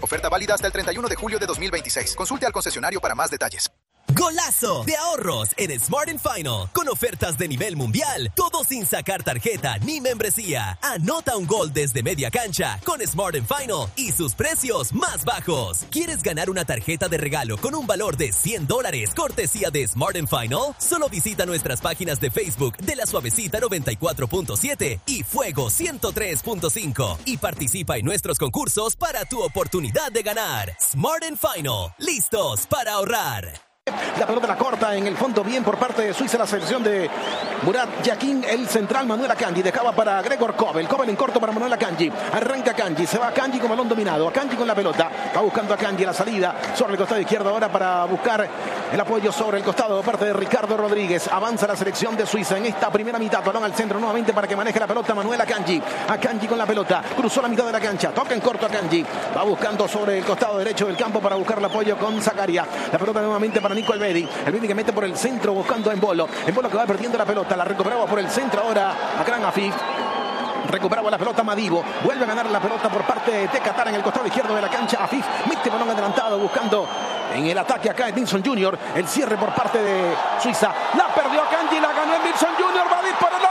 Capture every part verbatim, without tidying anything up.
Oferta válida hasta el treinta y uno de julio de dos mil veintiséis. Consulte al concesionario para más detalles. Golazo de ahorros en Smart and Final, con ofertas de nivel mundial, todo sin sacar tarjeta ni membresía. Anota un gol desde media cancha con Smart and Final y sus precios más bajos. ¿Quieres ganar una tarjeta de regalo con un valor de cien dólares, cortesía de Smart and Final? Solo visita nuestras páginas de Facebook de La Suavecita noventa y cuatro punto siete y Fuego ciento tres punto cinco y participa en nuestros concursos para tu oportunidad de ganar. Smart and Final, listos para ahorrar. La pelota la corta en el fondo, bien por parte de Suiza, la selección de Murat Yakin, el central Manuel Akanji, dejaba para Gregor Kobel, Kobel en corto para Manuel Akanji, arranca Akanji, se va Akanji con balón dominado, Akanji con la pelota, va buscando Akanji la salida sobre el costado izquierdo ahora para buscar el apoyo sobre el costado de parte de Ricardo Rodríguez. Avanza la selección de Suiza en esta primera mitad, balón al centro nuevamente para que maneje la pelota Manuel Akanji, Akanji con la pelota, cruzó la mitad de la cancha, toca en corto Akanji, va buscando sobre el costado derecho del campo para buscar el apoyo con Zakaria, la pelota nuevamente para Nico Elvedi, Elvedi que mete por el centro buscando a Embolo, Embolo que va perdiendo la pelota, la recuperaba por el centro ahora Akram Afif. Recuperaba la pelota Madibo, vuelve a ganar la pelota por parte de Qatar en el costado izquierdo de la cancha. Afif mete balón adelantado buscando en el ataque acá Edinson junior, el cierre por parte de Suiza, la perdió Akanji, la ganó Edinson junior, va a disparar el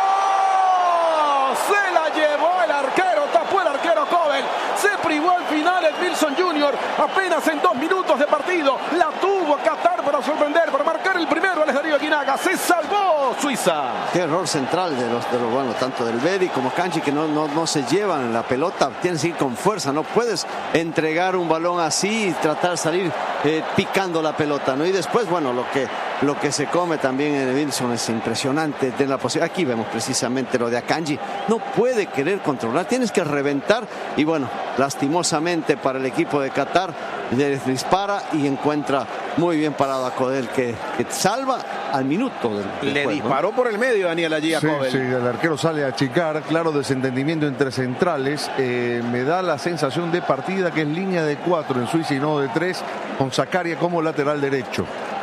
arco, se la llevó el arquero, tapó el arquero Kobel, se privó al final Edinson junior, apenas en dos minutos de partido, la tuvo Qatar para sorprender, para marcar el primero al estadio Guinaga, se salvó Suiza. Qué error central de los, de los bueno, tanto del Bedi como Akanji, que no, no, no se llevan la pelota, tienes que ir con fuerza, no puedes entregar un balón así y tratar de salir eh, picando la pelota, ¿no? Y después, bueno, lo que, lo que se come también en Wilson es impresionante, de la posibilidad. Aquí vemos precisamente lo de Akanji, no puede querer controlar, tienes que reventar y bueno, lastimosamente para el equipo de Qatar, le dispara y encuentra muy bien parado a Kobel, que, que salva al minuto del, del Le juego, disparó, ¿no?, por el medio Daniel allí a sí, Kobel. sí, el arquero sale a achicar, claro, desentendimiento entre centrales, eh, me da la sensación de partida que es línea de cuatro en Suiza y no de tres, con Zakaria como lateral derecho.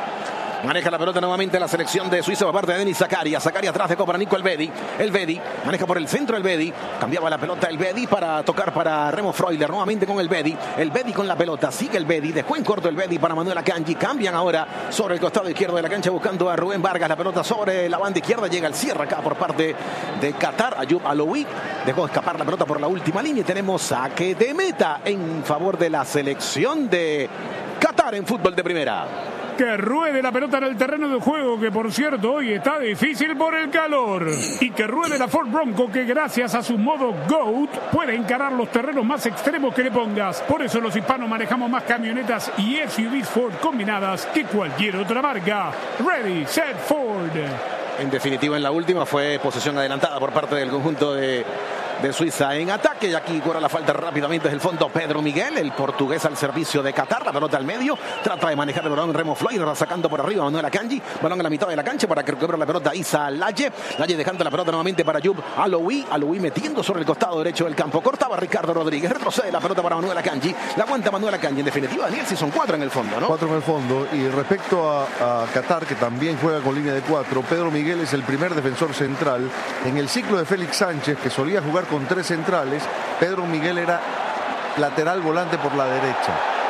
Maneja la pelota nuevamente la selección de Suiza por parte de Denis Zakaria. Zakaria atrás de para Nico Elvedi. Elvedi maneja por el centro Elvedi. Cambiaba la pelota Elvedi para tocar para Remo Freuler. Nuevamente con Elvedi. Elvedi con la pelota. Sigue Elvedi. Dejó en corto Elvedi para Manuel Akanji. Cambian ahora sobre el costado izquierdo de la cancha buscando a Rubén Vargas. La pelota sobre la banda izquierda. Llega el cierre acá por parte de Qatar. Ayub Aloui dejó escapar la pelota por la última línea. Y tenemos saque de meta en favor de la selección de Qatar en fútbol de primera. Que ruede la pelota en el terreno de juego, que por cierto hoy está difícil por el calor. Y que ruede la Ford Bronco, que gracias a su modo GOAT puede encarar los terrenos más extremos que le pongas. Por eso los hispanos manejamos más camionetas y S U Vs Ford combinadas que cualquier otra marca. Ready, set, Ford. En definitiva, en la última fue posesión adelantada por parte del conjunto de, de Suiza en ataque. Y aquí cobra la falta rápidamente desde el fondo Pedro Miguel, el portugués al servicio de Qatar. La pelota al medio, trata de manejar el balón Remo Freuler, sacando por arriba Manuel Akanji. Balón a la mitad de la cancha para que recupere la pelota Isa Laye. Laye dejando la pelota nuevamente para Ayub Aloui. Aloui metiendo sobre el costado derecho del campo. Cortaba Ricardo Rodríguez, retrocede la pelota para Manuel Akanji. La aguanta Manuel Akanji. En definitiva, Daniel, si son cuatro en el fondo, ¿no? Cuatro en el fondo. Y respecto a, a Qatar, que también juega con línea de cuatro, Pedro Miguel es el primer defensor central. En el ciclo de Félix Sánchez, que solía jugar con tres centrales, Pedro Miguel era lateral volante por la derecha.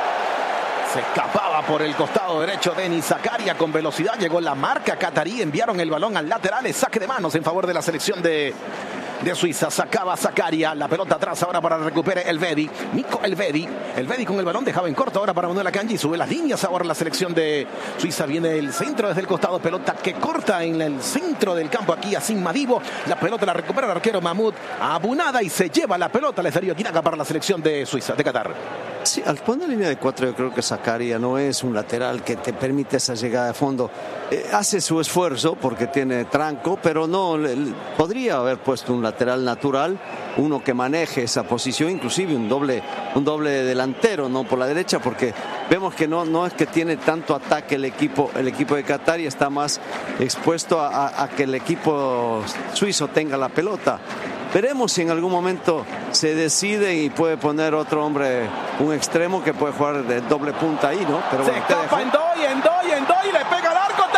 Se escapaba por el costado derecho Denis Zakaria con velocidad. Llegó la marca catarí. Enviaron el balón al lateral. Es saque de manos en favor de la selección de, de Suiza. Sacaba Zakaria. La pelota atrás ahora para recuperar Elvedi. Nico Elvedi. Elvedi con el balón. Dejaba en corto ahora para Manuel Akanji. Sube las líneas ahora la selección de Suiza. Viene el centro desde el costado. Pelota que corta en el centro del campo aquí a Sin Madibo. La pelota la recupera el arquero Mahmoud Abunada y se lleva la pelota al estadio Guinaga para la selección de Suiza, de Qatar. Sí, al poner línea de cuatro yo creo que Zakaria no es un lateral que te permite esa llegada de fondo. Eh, hace su esfuerzo porque tiene tranco, pero no le, le, podría haber puesto un lateral natural, uno que maneje esa posición, inclusive un doble, un doble delantero, no por la derecha, porque vemos que no, no es que tiene tanto ataque el equipo, el equipo de Qatar y está más expuesto a, a, a que el equipo suizo tenga la pelota. Veremos si en algún momento se decide y puede poner otro hombre, un extremo que puede jugar de doble punta ahí, ¿no? Pero se bueno, escapa en doy, en doy, en doy, le pega al arco,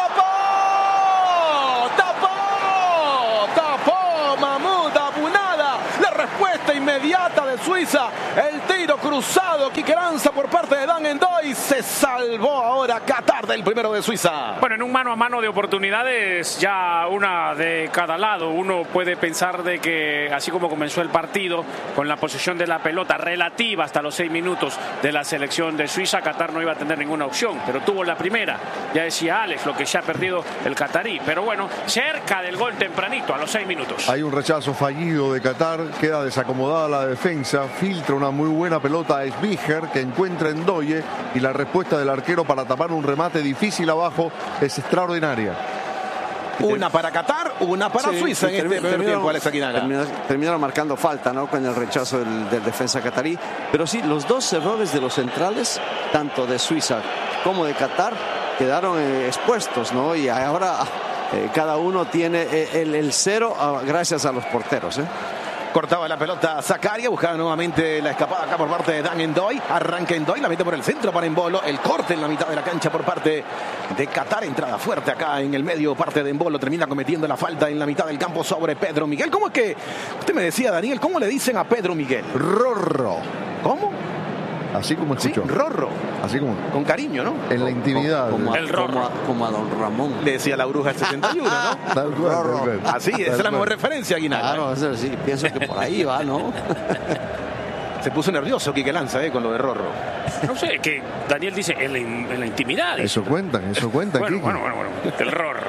tapó, tapó, tapó Mahmoud Abunada. La respuesta inmediata de Suiza, el tiro cruzado lado. Quique Lanza por parte de Dan Endoy. Se salvó ahora Qatar del primero de Suiza. Bueno, en un mano a mano de oportunidades, ya una de cada lado. Uno puede pensar de que, así como comenzó el partido, con la posesión de la pelota relativa hasta los seis minutos de la selección de Suiza, Qatar no iba a tener ninguna opción, pero tuvo la primera. Ya decía Alex, lo que se ha perdido el qatarí. Pero bueno, cerca del gol tempranito, a los seis minutos. Hay un rechazo fallido de Qatar, queda desacomodada la defensa, filtra una muy buena pelota a Sbiger, que encuentra en Ndoye, y la respuesta del arquero para tapar un remate difícil abajo es extraordinaria. Una para Qatar, una para sí, Suiza en este primer terminaron, tiempo, Alex Aguinaga. Terminaron, terminaron marcando falta, ¿no?, con el rechazo del, del defensa qatarí. Pero sí, los dos errores de los centrales, tanto de Suiza como de Qatar, quedaron eh, expuestos, ¿no? Y ahora eh, cada uno tiene eh, el, el cero ah, gracias a los porteros, ¿eh? Cortaba la pelota Zakaria, buscaba nuevamente la escapada acá por parte de Dan Endoy. Arranca Endoy, la mete por el centro para Embolo. El corte en la mitad de la cancha por parte de Qatar. Entrada fuerte acá en el medio, parte de Embolo. Termina cometiendo la falta en la mitad del campo sobre Pedro Miguel. ¿Cómo es que, usted me decía, Daniel, cómo le dicen a Pedro Miguel? Rorro. ¿Cómo? Así como escuchó. Sí, Rorro. Así como. Con cariño, ¿no? En la intimidad. Como, como, el Rorro. Como a, como a don Ramón. Le decía la bruja del setenta y uno, ¿no? Tal cual, tal cual. Así, esa es la mejor referencia, Aguinaga. Claro, eso sí, pienso que por ahí va, ¿no? Se puso nervioso Quique Lanza, ¿eh?, con lo de Rorro. No sé, que Daniel dice en la, en la intimidad. Eso cuentan, eso cuentan. Bueno, Quique. bueno, bueno, bueno, el Rorro.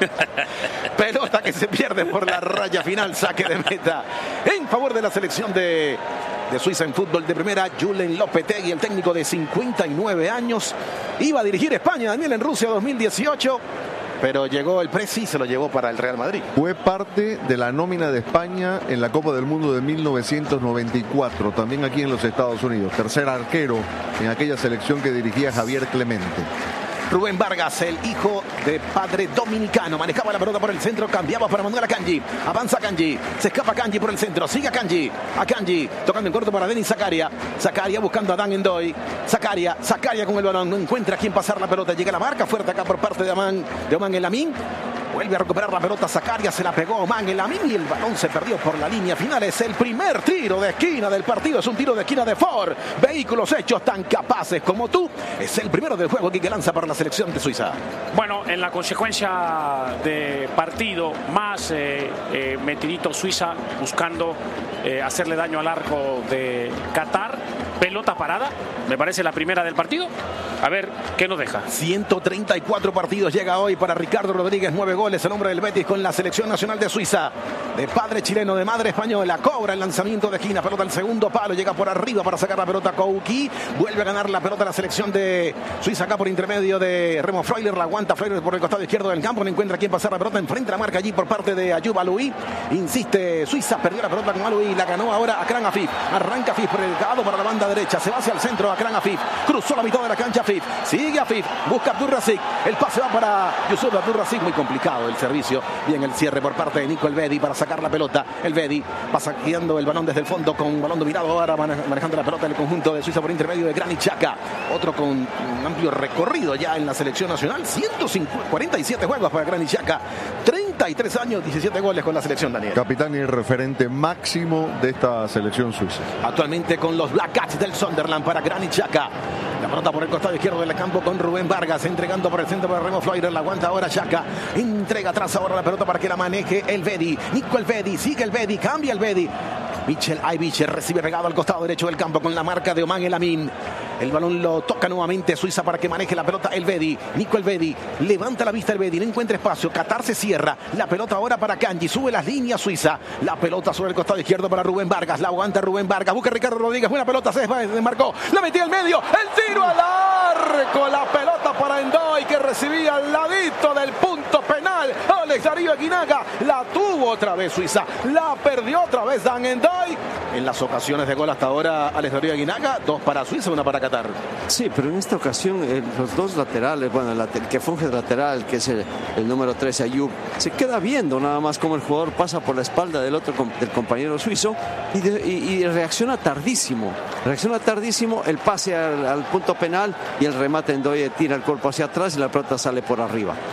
Pelota que se pierde por la raya final, saque de meta en favor de la selección de, de Suiza en fútbol de primera. Julen Lopetegui, el técnico de cincuenta y nueve años, iba a dirigir España, Daniel, en Rusia dos mil dieciocho, pero llegó el Presi y se lo llevó para el Real Madrid. Fue parte de la nómina de España en la Copa del Mundo de mil novecientos noventa y cuatro, también aquí en los Estados Unidos. Tercer arquero en aquella selección que dirigía Javier Clemente. Rubén Vargas, el hijo de padre dominicano, manejaba la pelota por el centro, cambiaba para Manuel Akanji, avanza Akanji, se escapa Akanji por el centro, sigue Akanji, Akanji tocando en corto para Denis Zakaria, Zakaria buscando a Dan Endoy, Zakaria, Zakaria con el balón, no encuentra a quién pasar la pelota, llega la marca fuerte acá por parte de Oman, de Oman El Amin. Vuelve a recuperar la pelota Zakaria, se la pegó Oman El Amin y el balón se perdió por la línea final. Es el primer tiro de esquina del partido, es un tiro de esquina de Ford. Vehículos hechos tan capaces como tú. Es el primero del juego que lanza para la selección de Suiza. Bueno, en la consecuencia de partido, más eh, eh, metidito Suiza buscando eh, hacerle daño al arco de Qatar. Pelota parada, me parece la primera del partido. A ver, ¿qué nos deja? ciento treinta y cuatro partidos llega hoy para Ricardo Rodríguez, nueve goles, el hombre del Betis con la selección nacional de Suiza. De padre chileno, de madre española, cobra el lanzamiento de esquina, pelota al segundo palo, llega por arriba para sacar la pelota Kouki, vuelve a ganar la pelota la selección de Suiza acá por intermedio de Remo Freuler, la aguanta Freuler por el costado izquierdo del campo, no encuentra quién pasar la pelota, enfrente la marca allí por parte de Ayoub Aloui, insiste Suiza, perdió la pelota con Aloui, la ganó ahora Akran Afif, arranca Afif por el lado para la banda derecha, se va hacia el centro Akran Afif, cruzó la mitad de la cancha Afif, sigue Afif, busca Abdurrazik, el pase va para Yusuf Abdurrazik, muy complicado el servicio, bien el cierre por parte de Nico Elvedi para sacar la pelota, Elvedi va saqueando el balón desde el fondo con balón dominado ahora manejando la pelota en el conjunto de Suiza por intermedio de Granit Xhaka, otro con un amplio recorrido ya en la selección nacional, ciento cuarenta y siete juegos para Granit Xhaka, treinta y tres años, diecisiete goles con la selección, Daniel. Capitán y referente máximo de esta selección suiza. Actualmente con los Black Cats del Sunderland para Granit Xhaka. La pelota por el costado izquierdo del campo con Rubén Vargas, entregando por el centro para Remo Freuler, la aguanta ahora Xhaka, entrega atrás ahora la pelota para que la maneje Elvedi, Nico Elvedi, sigue Elvedi, cambia Elvedi, Michel Aybicher recibe pegado al costado derecho del campo con la marca de Oman El Amin. El balón lo toca nuevamente Suiza para que maneje la pelota Elvedi, Nico Elvedi, levanta la vista Elvedi, no encuentra espacio, Qatar se cierra, la pelota ahora para Kanji, sube las líneas Suiza, la pelota sobre el costado izquierdo para Rubén Vargas, la aguanta Rubén Vargas, busca Ricardo Rodríguez, buena pelota, se desmarcó, la metió al medio, el tiro al arco, la pelota para Endoy que recibía al ladito del punto penal, Alex Darío Aguinaga, la tuvo otra vez Suiza, la perdió otra vez Dan Endoy. En las ocasiones de gol hasta ahora, Alex Darío Aguinaga, dos para Suiza, una para Qatar. Sí, pero en esta ocasión eh, los dos laterales, bueno, el, el que funge de lateral, que es el, el número trece, Ayoub, se queda viendo nada más cómo el jugador pasa por la espalda del otro del compañero suizo y, de, y, y reacciona tardísimo. Reacciona tardísimo, el pase al, al punto penal y el remate en Ndoye tira el cuerpo hacia atrás y la pelota sale por arriba.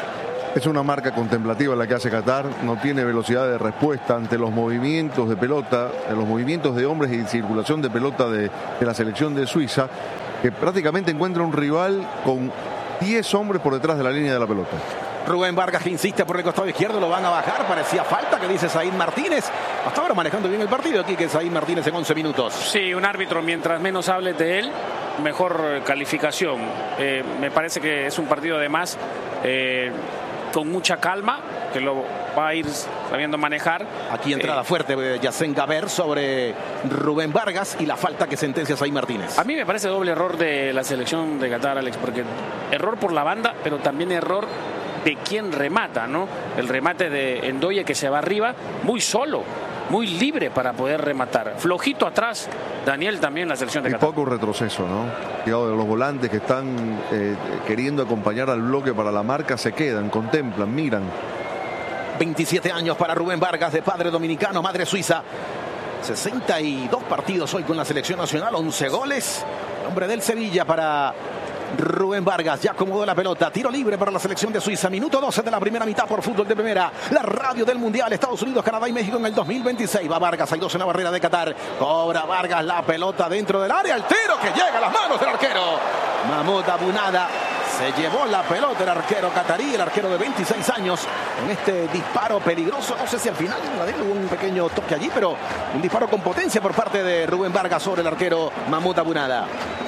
Es una marca contemplativa la que hace Qatar, no tiene velocidad de respuesta ante los movimientos de pelota, los movimientos de hombres y circulación de pelota de, de la selección de Suiza, que prácticamente encuentra un rival con diez hombres por detrás de la línea de la pelota. Rubén Vargas que insiste por el costado izquierdo, lo van a bajar, parecía falta, que dice Said Martínez. Hasta ahora manejando bien el partido aquí, que Said Martínez en once minutos. Sí, un árbitro, mientras menos hables de él, mejor calificación. Eh, me parece que es un partido además eh, con mucha calma, que lo va a ir sabiendo manejar. Aquí entrada eh, fuerte Yacén Gaber sobre Rubén Vargas y la falta que sentencia Said Martínez. A mí me parece doble error de la selección de Qatar, Alex, porque error por la banda, pero también error de quien remata, ¿no? El remate de Endoye, que se va arriba muy solo, muy libre para poder rematar. Flojito atrás, Daniel, también la selección de y Qatar. Poco retroceso, ¿no? Cuidado de los volantes que están eh, queriendo acompañar al bloque para la marca, se quedan, contemplan, miran. veintisiete años para Rubén Vargas, de padre dominicano, madre suiza. sesenta y dos partidos hoy con la selección nacional, once goles. Hombre del Sevilla para Rubén Vargas, ya acomodó la pelota, tiro libre para la selección de Suiza, minuto doce de la primera mitad por Fútbol de Primera, la radio del Mundial, Estados Unidos, Canadá y México en el dos mil veintiséis. Va Vargas, hay dos en la barrera de Qatar, cobra Vargas la pelota dentro del área, el tiro que llega a las manos del arquero Mahmoud Abunada. Se llevó la pelota el arquero catarí, el arquero de veintiséis años, en este disparo peligroso. No sé si al final hubo un pequeño toque allí, pero un disparo con potencia por parte de Rubén Vargas sobre el arquero Mahmoud Abunada.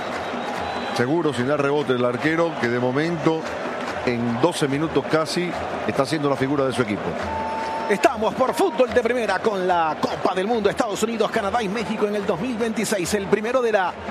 Seguro, sin dar rebote el arquero, que de momento en doce minutos casi está siendo la figura de su equipo. Estamos por Fútbol de Primera con la Copa del Mundo, Estados Unidos, Canadá y México en el dos mil veintiséis, el primero de la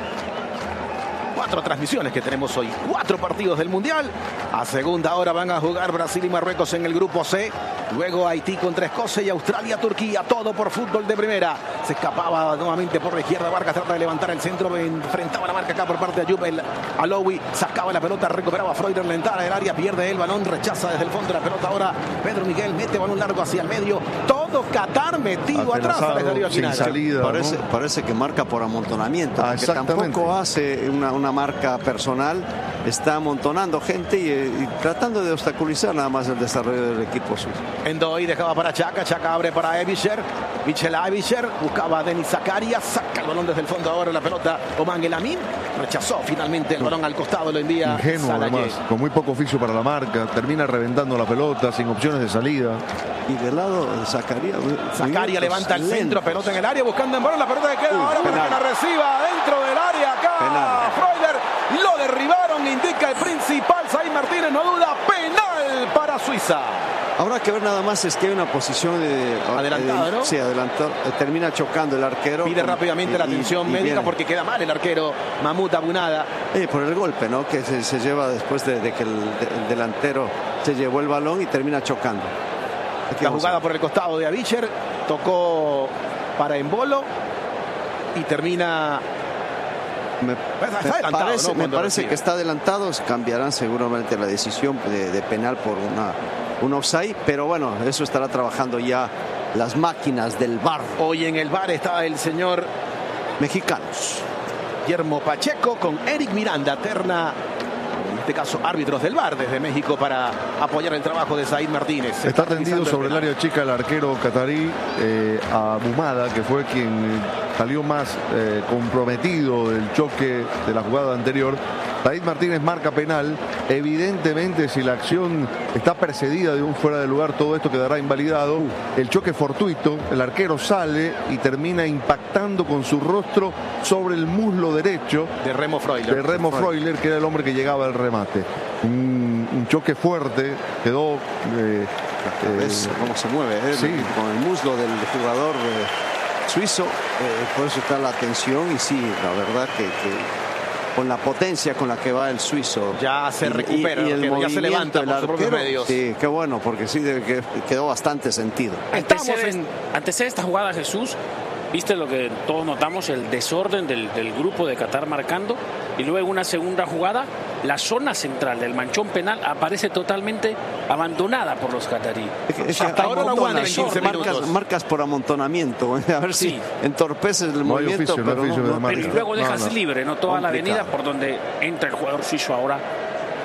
cuatro transmisiones que tenemos hoy, cuatro partidos del Mundial. A segunda hora van a jugar Brasil y Marruecos en el grupo C, luego Haití contra Escocia y Australia, Turquía, todo por Fútbol de Primera. Se escapaba nuevamente por la izquierda, Vargas trata de levantar el centro, enfrentaba la marca acá por parte de Ayub el Alowi, sacaba la pelota, recuperaba Freuler, la entrada del área, pierde el balón, rechaza desde el fondo la pelota. Ahora Pedro Miguel mete balón largo hacia el medio, todo Qatar metido atrás al sin salida, parece, ¿no? parece que marca por amontonamiento, ah, porque tampoco hace una, una marca personal, está amontonando gente y, y tratando de obstaculizar nada más el desarrollo del equipo suyo. Endoy dejaba para Chaca, Chaca abre para Evischer, Michel Evischer buscaba a Denis Zakaria, saca el balón desde el fondo, ahora la pelota Oman El Amin, rechazó finalmente el balón al costado, lo envía ingenuo además, con muy poco oficio para la marca, termina reventando la pelota sin opciones de salida. Y del lado de Zakaria, Zakaria levanta el centro, pelota en el área, buscando en balón, la pelota que queda Uy, ahora para que la reciba dentro del área, acá penal. Freuler, lo derribaron, indica el principal, Said Martínez, no duda, penal para Suiza. Habrá que ver nada más, es que hay una posición de, adelantada, de, ¿no? Sí, adelantado, termina chocando el arquero. Pide con, rápidamente y, la atención y, médica y viene. Porque queda mal el arquero Mahmoud Abunada. Eh, por el golpe, ¿no? Que se, se lleva después de, de que el, de, el delantero se llevó el balón y termina chocando. La jugada por el costado de Avischer, tocó para Embolo y termina. Me, me parece, ¿no? me parece que está adelantado, cambiarán seguramente la decisión de, de penal por una, un offside, pero bueno, eso estará trabajando ya las máquinas del V A R. Hoy en el V A R está el señor mexicanos. Guillermo Pacheco con Eric Miranda, terna, en este caso árbitros del V A R desde México para apoyar el trabajo de Said Martínez. Está tendido sobre el área chica el arquero catarí, eh, a Bumada, que fue quien salió más eh, comprometido del choque de la jugada anterior. Said Martínez marca penal. Evidentemente, si la acción está precedida de un fuera de lugar, todo esto quedará invalidado. El choque fortuito, el arquero sale y termina impactando con su rostro sobre el muslo derecho de Remo Freuler, de Remo Freuler, que era el hombre que llegaba al remate. Un, un choque fuerte, quedó... Eh, ¿Ves eh, cómo se mueve? Eh? Sí. Con el muslo del jugador eh, suizo, eh, por eso está la tensión y sí, la verdad que... que con la potencia con la que va el suizo. Ya se recupera, y, y el ya se levanta por sus propios medios. Sí, qué bueno, porque sí que quedó bastante sentido. Antecede, en... antecede esta jugada, Jesús. Viste lo que todos notamos, el desorden del, del grupo de Qatar marcando, y luego una segunda jugada, la zona central del manchón penal aparece totalmente abandonada por los catarí. Es que, es que hasta ahora la aguantan en quince marcas, marcas por amontonamiento, a ver si sí. entorpeces el no movimiento, oficio, pero, no no, no, pero y luego dejas no, no. libre no toda complicado. La avenida por donde entra el jugador suizo ahora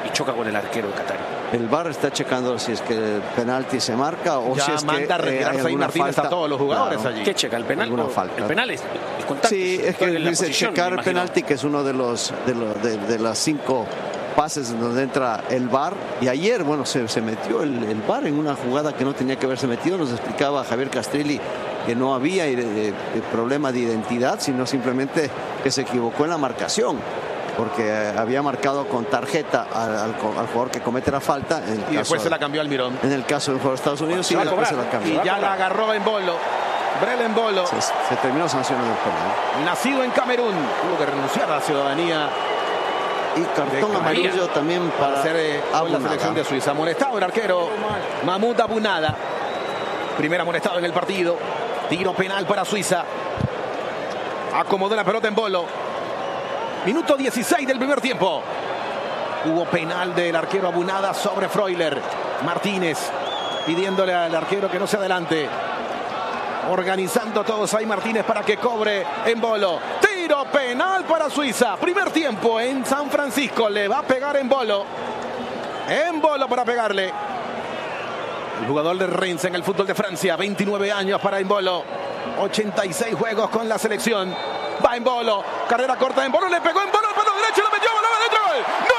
y choca con el arquero de Qatar. El V A R está checando si es que el penalti se marca o ya si es manda que a retirarse eh, ahí Martínez falta. a todos los jugadores Claro. allí. ¿Qué checa? ¿El penal? Alguna O falta. El penal es el contacto. Sí, es que en la dice posición, checar me el imagino. penalti, que es uno de los de, los, de, de las cinco pases en donde entra el V A R. Y ayer, bueno, se, se metió el, el V A R en una jugada que no tenía que haberse metido. Nos explicaba Javier Castrilli que no había de, de, de problema de identidad, sino simplemente que se equivocó en la marcación, porque había marcado con tarjeta al, al, al jugador que comete la falta. En el Y caso, después se la cambió al Mirón. En el caso del jugador de Estados Unidos, sí, va a después cobrar. se la cambió. Y ya la agarró en Bolo. Brelen Bolo, Se, se terminó sancionando el penal. nacido en Camerún, tuvo que renunciar a la ciudadanía Y cartón de amarillo Bahía también para para hacer eh, con la Abunada. selección de Suiza. Amonestado el arquero Mahmoud Abunada. Primer amonestado en el partido. Tiro penal para Suiza. Acomodó la pelota en Bolo. Minuto dieciséis del primer tiempo. Hubo penal del arquero Abunada sobre Freuler. Martínez pidiéndole al arquero que no se adelante. Organizando todos ahí Martínez para que cobre en Bolo. Tiro penal para Suiza. Primer tiempo en San Francisco. Le va a pegar en Bolo. En Bolo para pegarle. El jugador de Reims en el fútbol de Francia. veintinueve años para Embolo. ochenta y seis juegos con la selección. Va Embolo. Carrera corta Embolo. Le pegó Embolo. El palo derecho. Lo metió. Balón adentro. ¡Gol!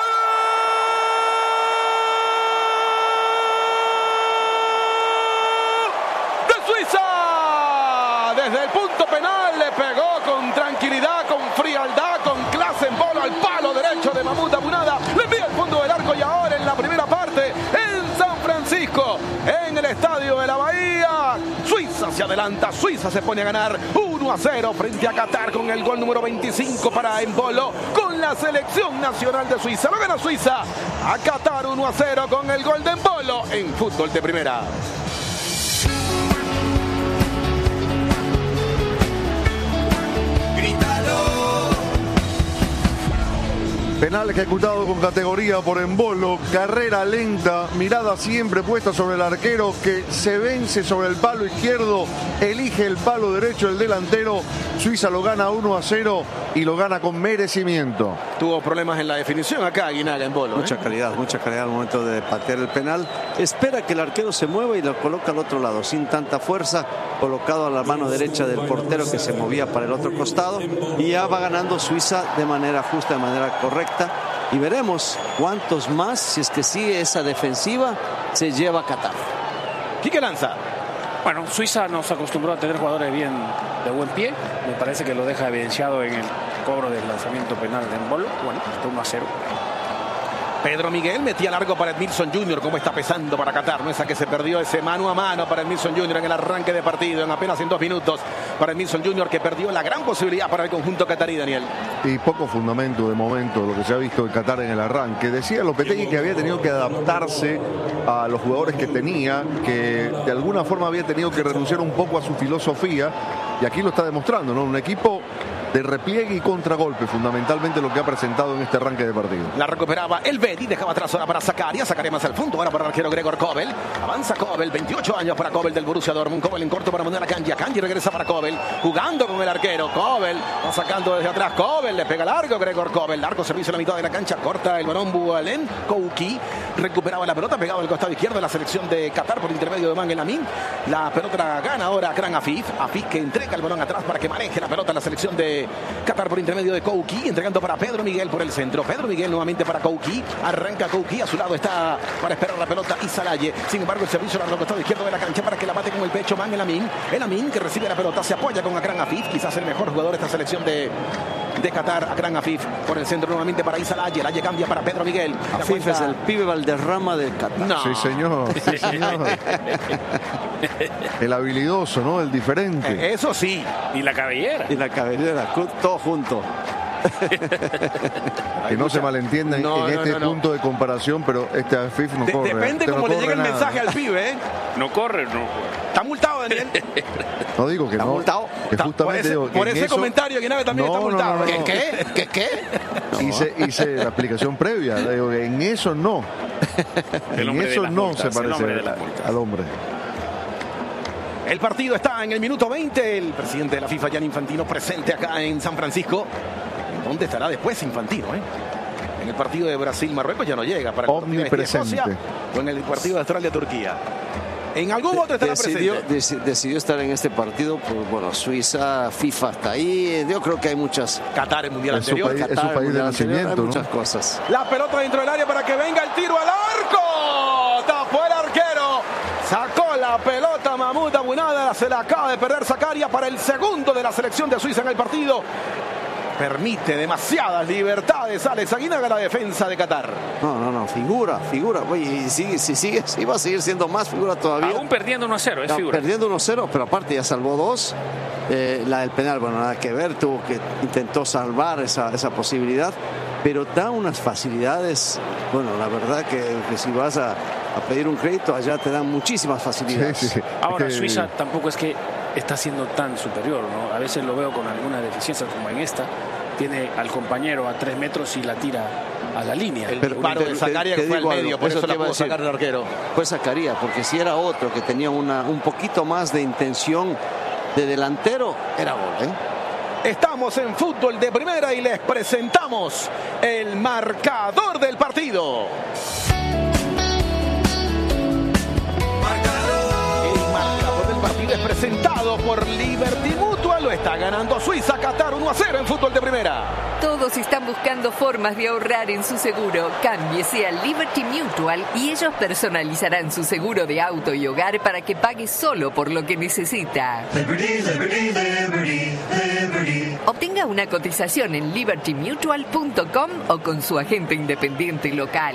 Desde el punto penal le pegó con tranquilidad, con frialdad, con clase en Bolo al palo derecho de Mahmoud Abunada. Le envía al fondo del arco y ahora en la primera parte en San Francisco, en el estadio de la Bahía. Suiza se adelanta, Suiza se pone a ganar uno a cero frente a Qatar con el gol número veinticinco para Embolo con la selección nacional de Suiza. Lo gana Suiza a Qatar uno a cero con el gol de Embolo en fútbol de primera. Penal ejecutado con categoría por Embolo, carrera lenta, mirada siempre puesta sobre el arquero que se vence sobre el palo izquierdo, elige el palo derecho el delantero. Suiza lo gana uno a cero y lo gana con merecimiento. Tuvo problemas en la definición acá Aguinaga Embolo. Mucha ¿eh? calidad, mucha calidad al momento de patear el penal. Espera que el arquero se mueva y lo coloca al otro lado, sin tanta fuerza, colocado a la mano derecha del portero que se movía para el otro costado. Y ya va ganando Suiza de manera justa, de manera correcta. Y veremos cuántos más, si es que sigue esa defensiva, se lleva a Qatar. Quique Lanza. Bueno, Suiza nos acostumbró a tener jugadores bien de buen pie. Me parece que lo deja evidenciado en el cobro del lanzamiento penal de Embolo. Bueno, está uno a cero. Pedro Miguel metía largo para Edmilson junior Cómo está pesando para Qatar, ¿no? Esa que se perdió ese mano a mano para Edmilson junior en el arranque de partido, en apenas en dos minutos para Edmilson junior que perdió la gran posibilidad para el conjunto catarí, Daniel. Y poco fundamento de momento lo que se ha visto en Qatar en el arranque. Decía Lopetegui que había tenido que adaptarse a los jugadores que tenía, que de alguna forma había tenido que renunciar un poco a su filosofía, y aquí lo está demostrando, ¿no? Un equipo de repliegue y contragolpe, fundamentalmente lo que ha presentado en este arranque de partido. La recuperaba el Bedi, dejaba atrás ahora para Zakaria, Zakaria más al fondo, ahora para el arquero Gregor Kobel, avanza Kobel, veintiocho años para Kobel del Borussia Dortmund, Kobel en corto para mandar a Kanji, Kanji regresa para Kobel, jugando con el arquero, Kobel, va sacando desde atrás, Kobel, le pega largo Gregor Kobel, largo servicio a la mitad de la cancha, corta el balón Boualen, Kouki, recuperaba la pelota, pegaba al costado izquierdo de la selección de Qatar por intermedio de Man El Amin, la pelota la gana ahora Akran Afif, Afif que entrega el balón atrás para que maneje la pelota la selección de Qatar por intermedio de Kouki, entregando para Pedro Miguel por el centro. Pedro Miguel nuevamente para Kouki. Arranca Kouki, a su lado está para esperar la pelota Isalaye. Sin embargo, el servicio al costado izquierdo de la cancha para que la bate con el pecho Man El Amin. El Amin que recibe la pelota, se apoya con Akran Afif, quizás el mejor jugador de esta selección de, de Qatar. Akran Afif por el centro nuevamente para Isalaye. Laye cambia para Pedro Miguel. Afif cuenta... es el pibe Valderrama del Qatar. No. Sí, señor. Sí, señor. El habilidoso, ¿no? El diferente. Eh, eso sí. Y la cabellera. Y la cabellera, todo junto. Que no se malentiendan No, en no, este no, no. punto de comparación, pero este Afif no De- corre. depende Este no cómo le corre llegue el nada. mensaje al pibe, ¿eh? No corre, no. Está multado, Daniel. No digo que Está no. multado. Que Está- justamente por ese, digo que por en ese eso- comentario que Nave también No, está no, multado. no, no, ¿Qué, no. ¿Qué? ¿Qué? ¿Qué? Hice, hice la explicación previa. Digo que en eso no. El En hombre de eso las no multas, se el hombre de parece las multas. al hombre. El partido está en el minuto veinte. El presidente de la FIFA, Gianni Infantino, presente acá en San Francisco. ¿Dónde estará después Infantino? Eh? En el partido de Brasil-Marruecos ya no llega. Para el partido de Escocia o en el partido de Australia-Turquía. En algún otro estará decidió, presente. Decidió estar en este partido, pues bueno, Suiza, FIFA está ahí. Yo creo que hay muchas. Qatar en mundial es anterior. Su país, Qatar, es su país de nacimiento, hay ¿no? muchas cosas. La pelota dentro del área para que venga el tiro al arco. Tapó el arquero. Sacó la pelota Mahmoud Abunada. Se la acaba de perder Zakaria para el segundo de la selección de Suiza en el partido. Permite demasiadas libertades Alex Aguinaga, la defensa de Qatar. No, no, no, figura, figura. Oye, y sigue, si sigue, si va a seguir siendo más figura todavía. Aún perdiendo uno a cero, es no, figura. Perdiendo uno a cero, pero aparte ya salvó dos. Eh, la del penal, bueno, nada que ver, tuvo que intentó salvar esa, esa posibilidad, pero da unas facilidades. Bueno, la verdad que, que si vas a, a pedir un crédito, allá te dan muchísimas facilidades. Sí, sí, sí. Ahora, es que... Suiza tampoco es que está siendo tan superior, ¿no? A veces lo veo con alguna deficiencia, como en esta. Tiene al compañero a tres metros y la tira a la línea. El Pero, disparo te- de te- Zakaria te que fue al digo medio, algo, por eso, eso la te iba a pudo decir. sacar el arquero. Pues sacaría, porque si era otro que tenía una, un poquito más de intención de delantero, era gol, ¿eh? Estamos en fútbol de primera y les presentamos el marcador del partido. El marcador del partido es presentado por Liberty Mutual. Lo está ganando Suiza, Qatar uno a cero en fútbol de primera. Todos están buscando formas de ahorrar en su seguro. Cámbiese a Liberty Mutual y ellos personalizarán su seguro de auto y hogar para que pague solo por lo que necesita. Liberty, Liberty, Liberty, Liberty. Obtenga una cotización en liberty mutual punto com o con su agente independiente local.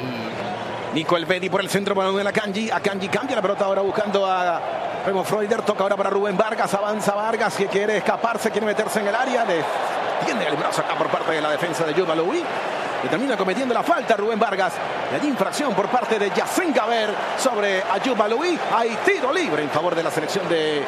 Nico Elvedi por el centro para Manuel Akanji. Akanji cambia la pelota ahora buscando a Remo Freuder. Toca ahora para Rubén Vargas. Avanza Vargas que quiere escaparse, quiere meterse en el área. Le tiende el brazo acá por parte de la defensa de Yuba Louis. Y termina cometiendo la falta Rubén Vargas. Y hay infracción por parte de Yacine Gaber sobre Ayuba Louis. Hay tiro libre en favor de la selección de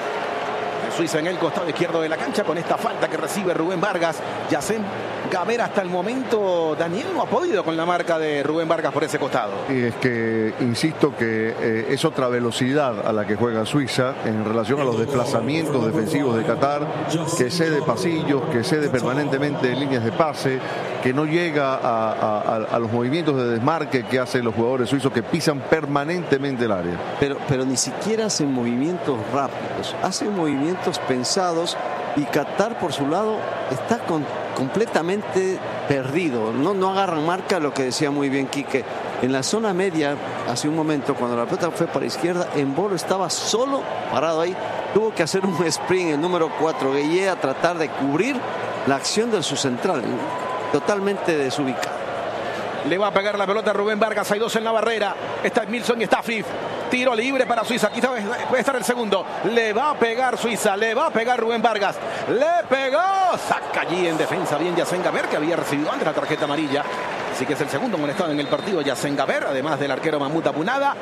Suiza en el costado izquierdo de la cancha con esta falta que recibe Rubén Vargas. Yacine Gaber hasta el momento, Daniel, no ha podido con la marca de Rubén Vargas por ese costado. Y es que, insisto, que eh, es otra velocidad a la que juega Suiza en relación a los desplazamientos defensivos de Qatar, que cede pasillos, que cede permanentemente líneas de pase, que no llega a, a, a, a los movimientos de desmarque que hacen los jugadores suizos, que pisan permanentemente el área. Pero, pero ni siquiera hacen movimientos rápidos, hacen movimientos pensados y Qatar por su lado está con, completamente perdido, no, no agarran marca, lo que decía muy bien Quique. En la zona media, hace un momento, cuando la pelota fue para izquierda, Embolo estaba solo parado ahí, tuvo que hacer un sprint el número cuatro, Gueye, a tratar de cubrir la acción de su central, totalmente desubicado. Le va a pegar la pelota a Rubén Vargas. Hay dos en la barrera. Está Milson y está Fif. Tiro libre para Suiza. Aquí puede estar el segundo. Le va a pegar Suiza. Le va a pegar Rubén Vargas. Le pegó. Saca allí en defensa bien Yacine Gaber, que había recibido antes la tarjeta amarilla. Así que es el segundo amonestado en el partido Yacine Gaber, además del arquero Mahmoud Abunada.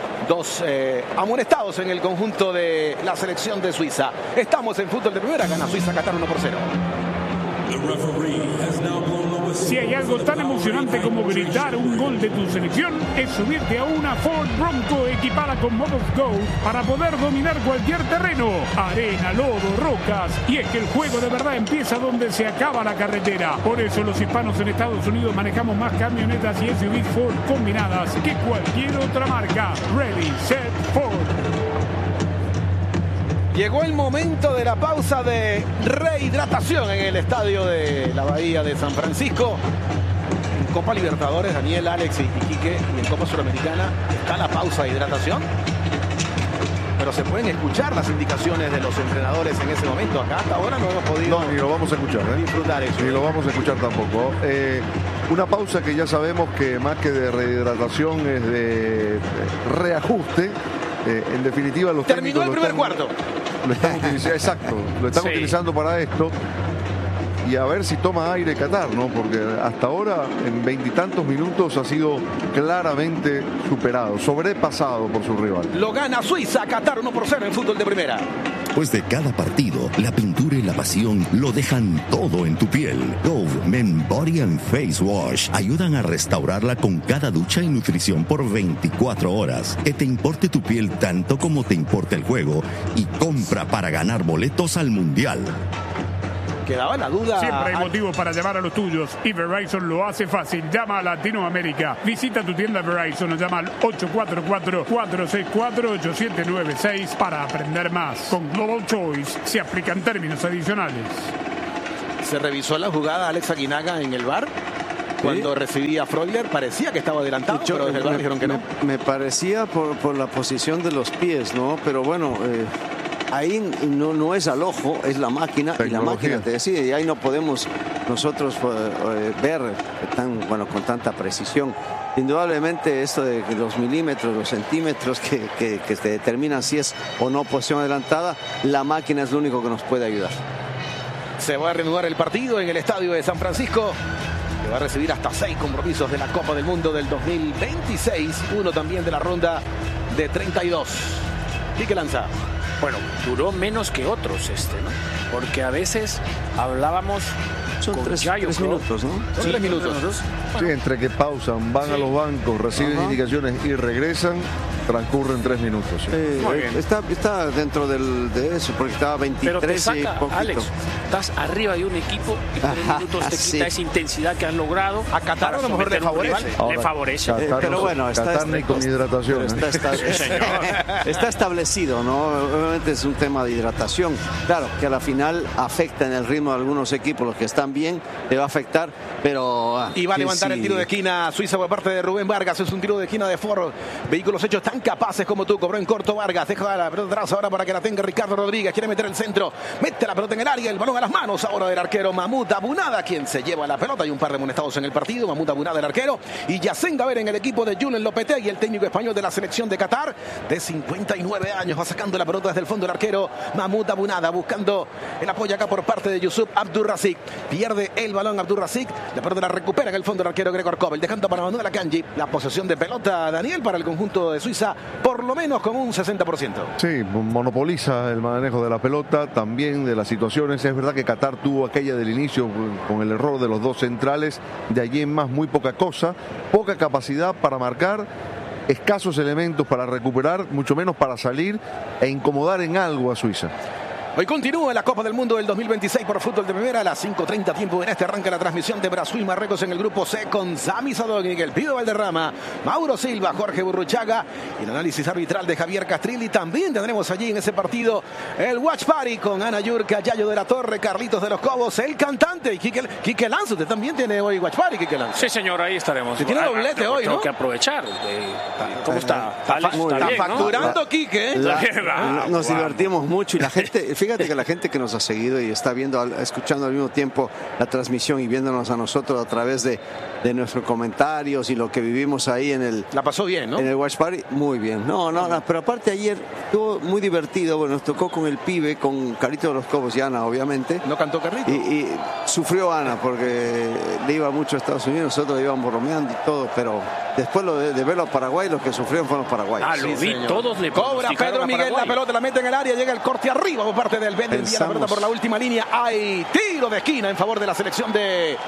Dos eh, amonestados en el conjunto de la selección de Suiza. Estamos en fútbol de primera. Gana Suiza, Qatar uno por cero. Si hay algo tan emocionante como gritar un gol de tu selección, es subirte a una Ford Bronco equipada con modos Go para poder dominar cualquier terreno, arena, lodo, rocas. Y es que el juego de verdad empieza donde se acaba la carretera. Por eso los hispanos en Estados Unidos manejamos más camionetas y S U Vs Ford combinadas que cualquier otra marca. Ready, set, Ford. Llegó el momento de la pausa de rehidratación en el estadio de la Bahía de San Francisco. En Copa Libertadores, Daniel, Alex y Quique, y en Copa Suramericana está la pausa de hidratación. Pero se pueden escuchar las indicaciones de los entrenadores en ese momento. Acá hasta ahora no hemos podido No, ni lo vamos a escuchar, ¿eh? disfrutar eso. Ni lo vamos a escuchar tampoco. Eh, una pausa que ya sabemos que más que de rehidratación es de reajuste. Eh, en definitiva, los Terminó el primer están, cuarto. Lo están utilizando, exacto, lo están Sí. utilizando para esto. Y a ver si toma aire Qatar, ¿no? Porque hasta ahora, en veintitantos minutos, ha sido claramente superado, sobrepasado por su rival. Lo gana Suiza, Qatar uno por cero en fútbol de primera. Después de cada partido, la pintura y la pasión lo dejan todo en tu piel. Dove Men Body and Face Wash ayudan a restaurarla con cada ducha y nutrición por veinticuatro horas. Que te importe tu piel tanto como te importa el juego y compra para ganar boletos al Mundial. Quedaba la duda. Siempre hay al... motivos para llamar a los tuyos y Verizon lo hace fácil. Llama a Latinoamérica. Visita tu tienda Verizon o llama al ocho cuatro cuatro, cuatro seis cuatro, ocho siete nueve seis para aprender más. Con Global Choice se aplican términos adicionales. Se revisó la jugada Alex Aguinaga en el V A R. Cuando ¿Sí? recibía a Freuler, parecía que estaba adelantado, yo, pero desde el V A R dijeron que me, no. Me parecía por, por la posición de los pies, ¿no? Pero bueno, eh, ahí no, no es al ojo, es la máquina, y la máquina te decide, y ahí no podemos nosotros eh, ver tan, bueno, con tanta precisión. Indudablemente esto de los milímetros, los centímetros que, que, que te determinan si es o no posición adelantada, la máquina es lo único que nos puede ayudar. Se va a reanudar el partido en el estadio de San Francisco, que va a recibir hasta seis compromisos de la Copa del Mundo del dos mil veintiséis, uno también de la ronda de treinta y dos. Quique Lanza. Bueno, duró menos que otros este, ¿no? Porque a veces hablábamos Son con tres, Yayo, tres minutos, ¿no? Son sí, tres minutos. minutos. Sí, entre que pausan, van sí. a los bancos, reciben Ajá. indicaciones y regresan, transcurren tres minutos. Sí. Eh, eh, está, está dentro del, de eso, porque estaba veintitrés. Pero te saca, y poquito. Alex, estás arriba de un equipo y tres Ajá, minutos te sí. quita esa intensidad que has logrado. A Qatar a lo mejor le favorece. Ahora, le favorece. Eh, pero bueno, está, Qatar ni con hidratación. Está, está, está, está establecido, ¿no? Obviamente es un tema de hidratación. Claro, que a la final afecta en el ritmo de algunos equipos, los que están bien, le va a afectar, pero... Y va a levantar sí. el tiro de esquina Suiza por parte de Rubén Vargas. Es un tiro de esquina de Ford. Vehículos hechos tan capaces como tú. Cobró en corto Vargas. Deja la pelota atrás ahora para que la tenga Ricardo Rodríguez. Quiere meter el centro. Mete la pelota en el área. El balón a las manos ahora del arquero Mahmoud Abunada, quien se lleva la pelota. Hay un par de amonestados en el partido. Mahmoud Abunada, el arquero. Y Yacén Gaber en el equipo de Julen Lopetegui, el técnico español de la selección de Qatar, de cincuenta y nueve años. Va sacando la pelota desde el fondo el arquero Mahmoud Abunada, buscando el apoyo acá por parte de Yusuf Abdurrazik. Pierde el balón Abdurrazik. La pelota la recupera en el fondo el arquero Gregor Kobel, dejando para Manuel Akanji la posesión de pelota, Daniel, para el conjunto de Suiza, por lo menos con un sesenta por ciento. Sí, monopoliza el manejo de la pelota, también de las situaciones. Es verdad que Qatar tuvo aquella del inicio con el error de los dos centrales, de allí en más muy poca cosa, poca capacidad para marcar, escasos elementos para recuperar, mucho menos para salir e incomodar en algo a Suiza. Hoy continúa la Copa del Mundo del dos mil veintiséis por fútbol de primera a las cinco treinta tiempo en este. Arranca la transmisión de Brasil y Marruecos en el grupo C con Sami Sadogni, el Pido Valderrama, Mauro Silva, Jorge Burruchaga y el análisis arbitral de Javier Castrilli. También tendremos allí en ese partido el Watch Party con Ana Yurka, Yayo de la Torre, Carlitos de los Cobos, el cantante y Quique, Quique Lanza. Usted también tiene hoy Watch Party, Quique Lanza. Sí, señor, ahí estaremos. Se tiene doblete ah, hoy, ¿no? Tengo que aprovechar. ¿Cómo está? Está, está, está, está bien, facturando, ¿no? Quique. La, la, nos divertimos mucho y la gente, fíjate que la gente que nos ha seguido y está viendo, escuchando al mismo tiempo la transmisión y viéndonos a nosotros a través de, de nuestros comentarios y lo que vivimos ahí en el... La pasó bien, ¿no? En el Watch Party, muy bien. No, no, no, pero aparte ayer estuvo muy divertido. Bueno, nos tocó con el pibe, con Carito de los Cobos y Ana, obviamente. ¿No cantó Carlito? Y, y sufrió Ana porque le iba mucho a Estados Unidos, nosotros le íbamos bromeando y todo, pero después lo de, de verlo a Paraguay, los que sufrieron fueron los paraguayos. Ah, lo sí, vi, señor. Todos le cobra Pedro Miguel, la pelota la mete en el área, llega el corte arriba por parte del Ben, envía la pelota por la última línea. Hay tiro de esquina en favor de la selección de...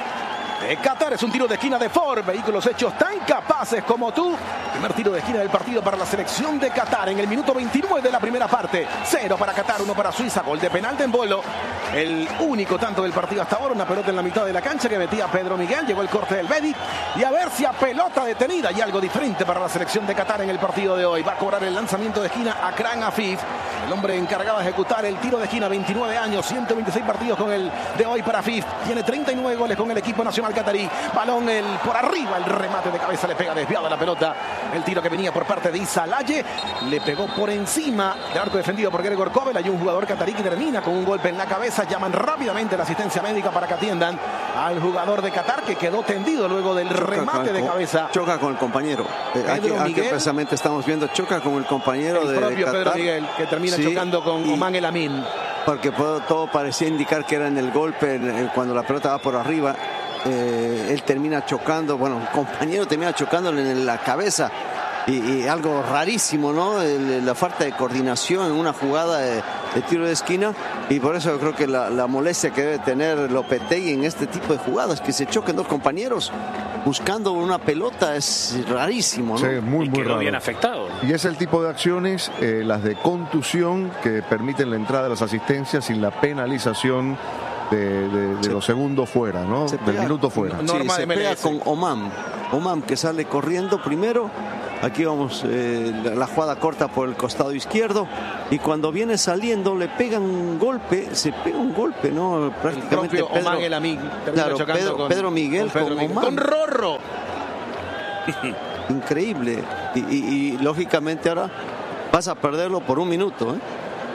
de Qatar. Es un tiro de esquina de Ford. Vehículos hechos tan capaces como tú. Primer tiro de esquina del partido para la selección de Qatar en el minuto veintinueve de la primera parte. Cero para Qatar, uno para Suiza. Gol de penal de Embolo. El único tanto del partido hasta ahora. Una pelota en la mitad de la cancha que metía Pedro Miguel. Llegó el corte del Bedi. Y a ver si a pelota detenida y algo diferente para la selección de Qatar en el partido de hoy. Va a cobrar el lanzamiento de esquina Akram Afif. El hombre encargado de ejecutar el tiro de esquina. veintinueve años, ciento veintiséis partidos con el de hoy para Afif. Tiene treinta y nueve goles con el equipo nacional catarí. Balón el, por arriba, el remate de cabeza le pega desviada la pelota. El tiro que venía por parte de Issa Laye le pegó por encima del arco defendido por Gregor Kobel. Hay un jugador catarí que termina con un golpe en la cabeza. Llaman rápidamente la asistencia médica para que atiendan al jugador de Qatar que quedó tendido luego del choca remate de cabeza. Choca con el compañero. Eh, aquí, aquí precisamente estamos viendo, choca con el compañero el de propio Qatar. Pedro Miguel, que termina sí, chocando con y, Oman El Amin. Porque todo, todo parecía indicar que era en el golpe, en, en, cuando la pelota va por arriba. Eh, él termina chocando, bueno, un compañero termina chocándole en la cabeza y, y algo rarísimo, ¿no? El, la falta de coordinación en una jugada de, de tiro de esquina, y por eso yo creo que la, la molestia que debe tener Lopetegui en este tipo de jugadas, que se choquen dos compañeros buscando una pelota, es rarísimo, ¿no? Sí, muy, y muy quedó raro. bien afectado. Y es el tipo de acciones, eh, las de contusión, que permiten la entrada de las asistencias sin la penalización de, de, de los segundos fuera, ¿no? Se Del pega, minuto fuera. Sí, Norma se M L S. pega con Oman. Oman que sale corriendo primero. Aquí vamos, eh, la, la jugada corta por el costado izquierdo. Y cuando viene saliendo le pegan un golpe. Se pega un golpe, ¿no? Prácticamente el propio Pedro, Oman el Amin. Claro, Pedro, con, Pedro Miguel con, Pedro con Miguel. Oman. Con Rorro. Increíble. Y, y, y lógicamente ahora vas a perderlo por un minuto, ¿eh?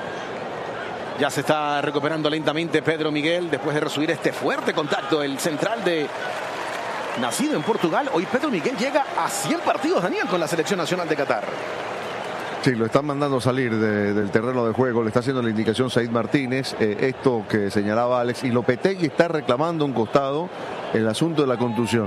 Ya se está recuperando lentamente Pedro Miguel después de recibir este fuerte contacto. El central de nacido en Portugal. Hoy Pedro Miguel llega a cien partidos, Daniel, con la selección nacional de Qatar. Sí, lo están mandando salir de, del terreno de juego. Le está haciendo la indicación Said Martínez. Eh, esto que señalaba Alex. Y Lopetegui está reclamando un costado el asunto de la contusión.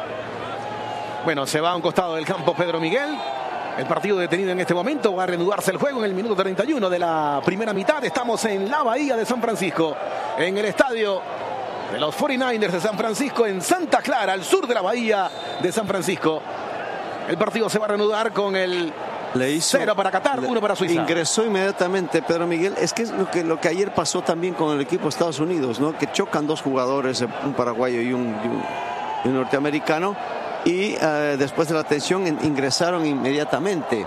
Bueno, se va a un costado del campo Pedro Miguel. El partido detenido en este momento. Va a reanudarse el juego en el minuto treinta y uno de la primera mitad. Estamos en la Bahía de San Francisco, en el estadio de los cuarenta y nueve ers de San Francisco, en Santa Clara, al sur de la Bahía de San Francisco. El partido se va a reanudar con el Le hizo, cero para Qatar, uno para Suiza. Ingresó inmediatamente Pedro Miguel. Es que es lo que, lo que ayer pasó también con el equipo de Estados Unidos, ¿no? Que chocan dos jugadores, un paraguayo y un, y un, y un norteamericano. Y eh, después de la tensión ingresaron inmediatamente.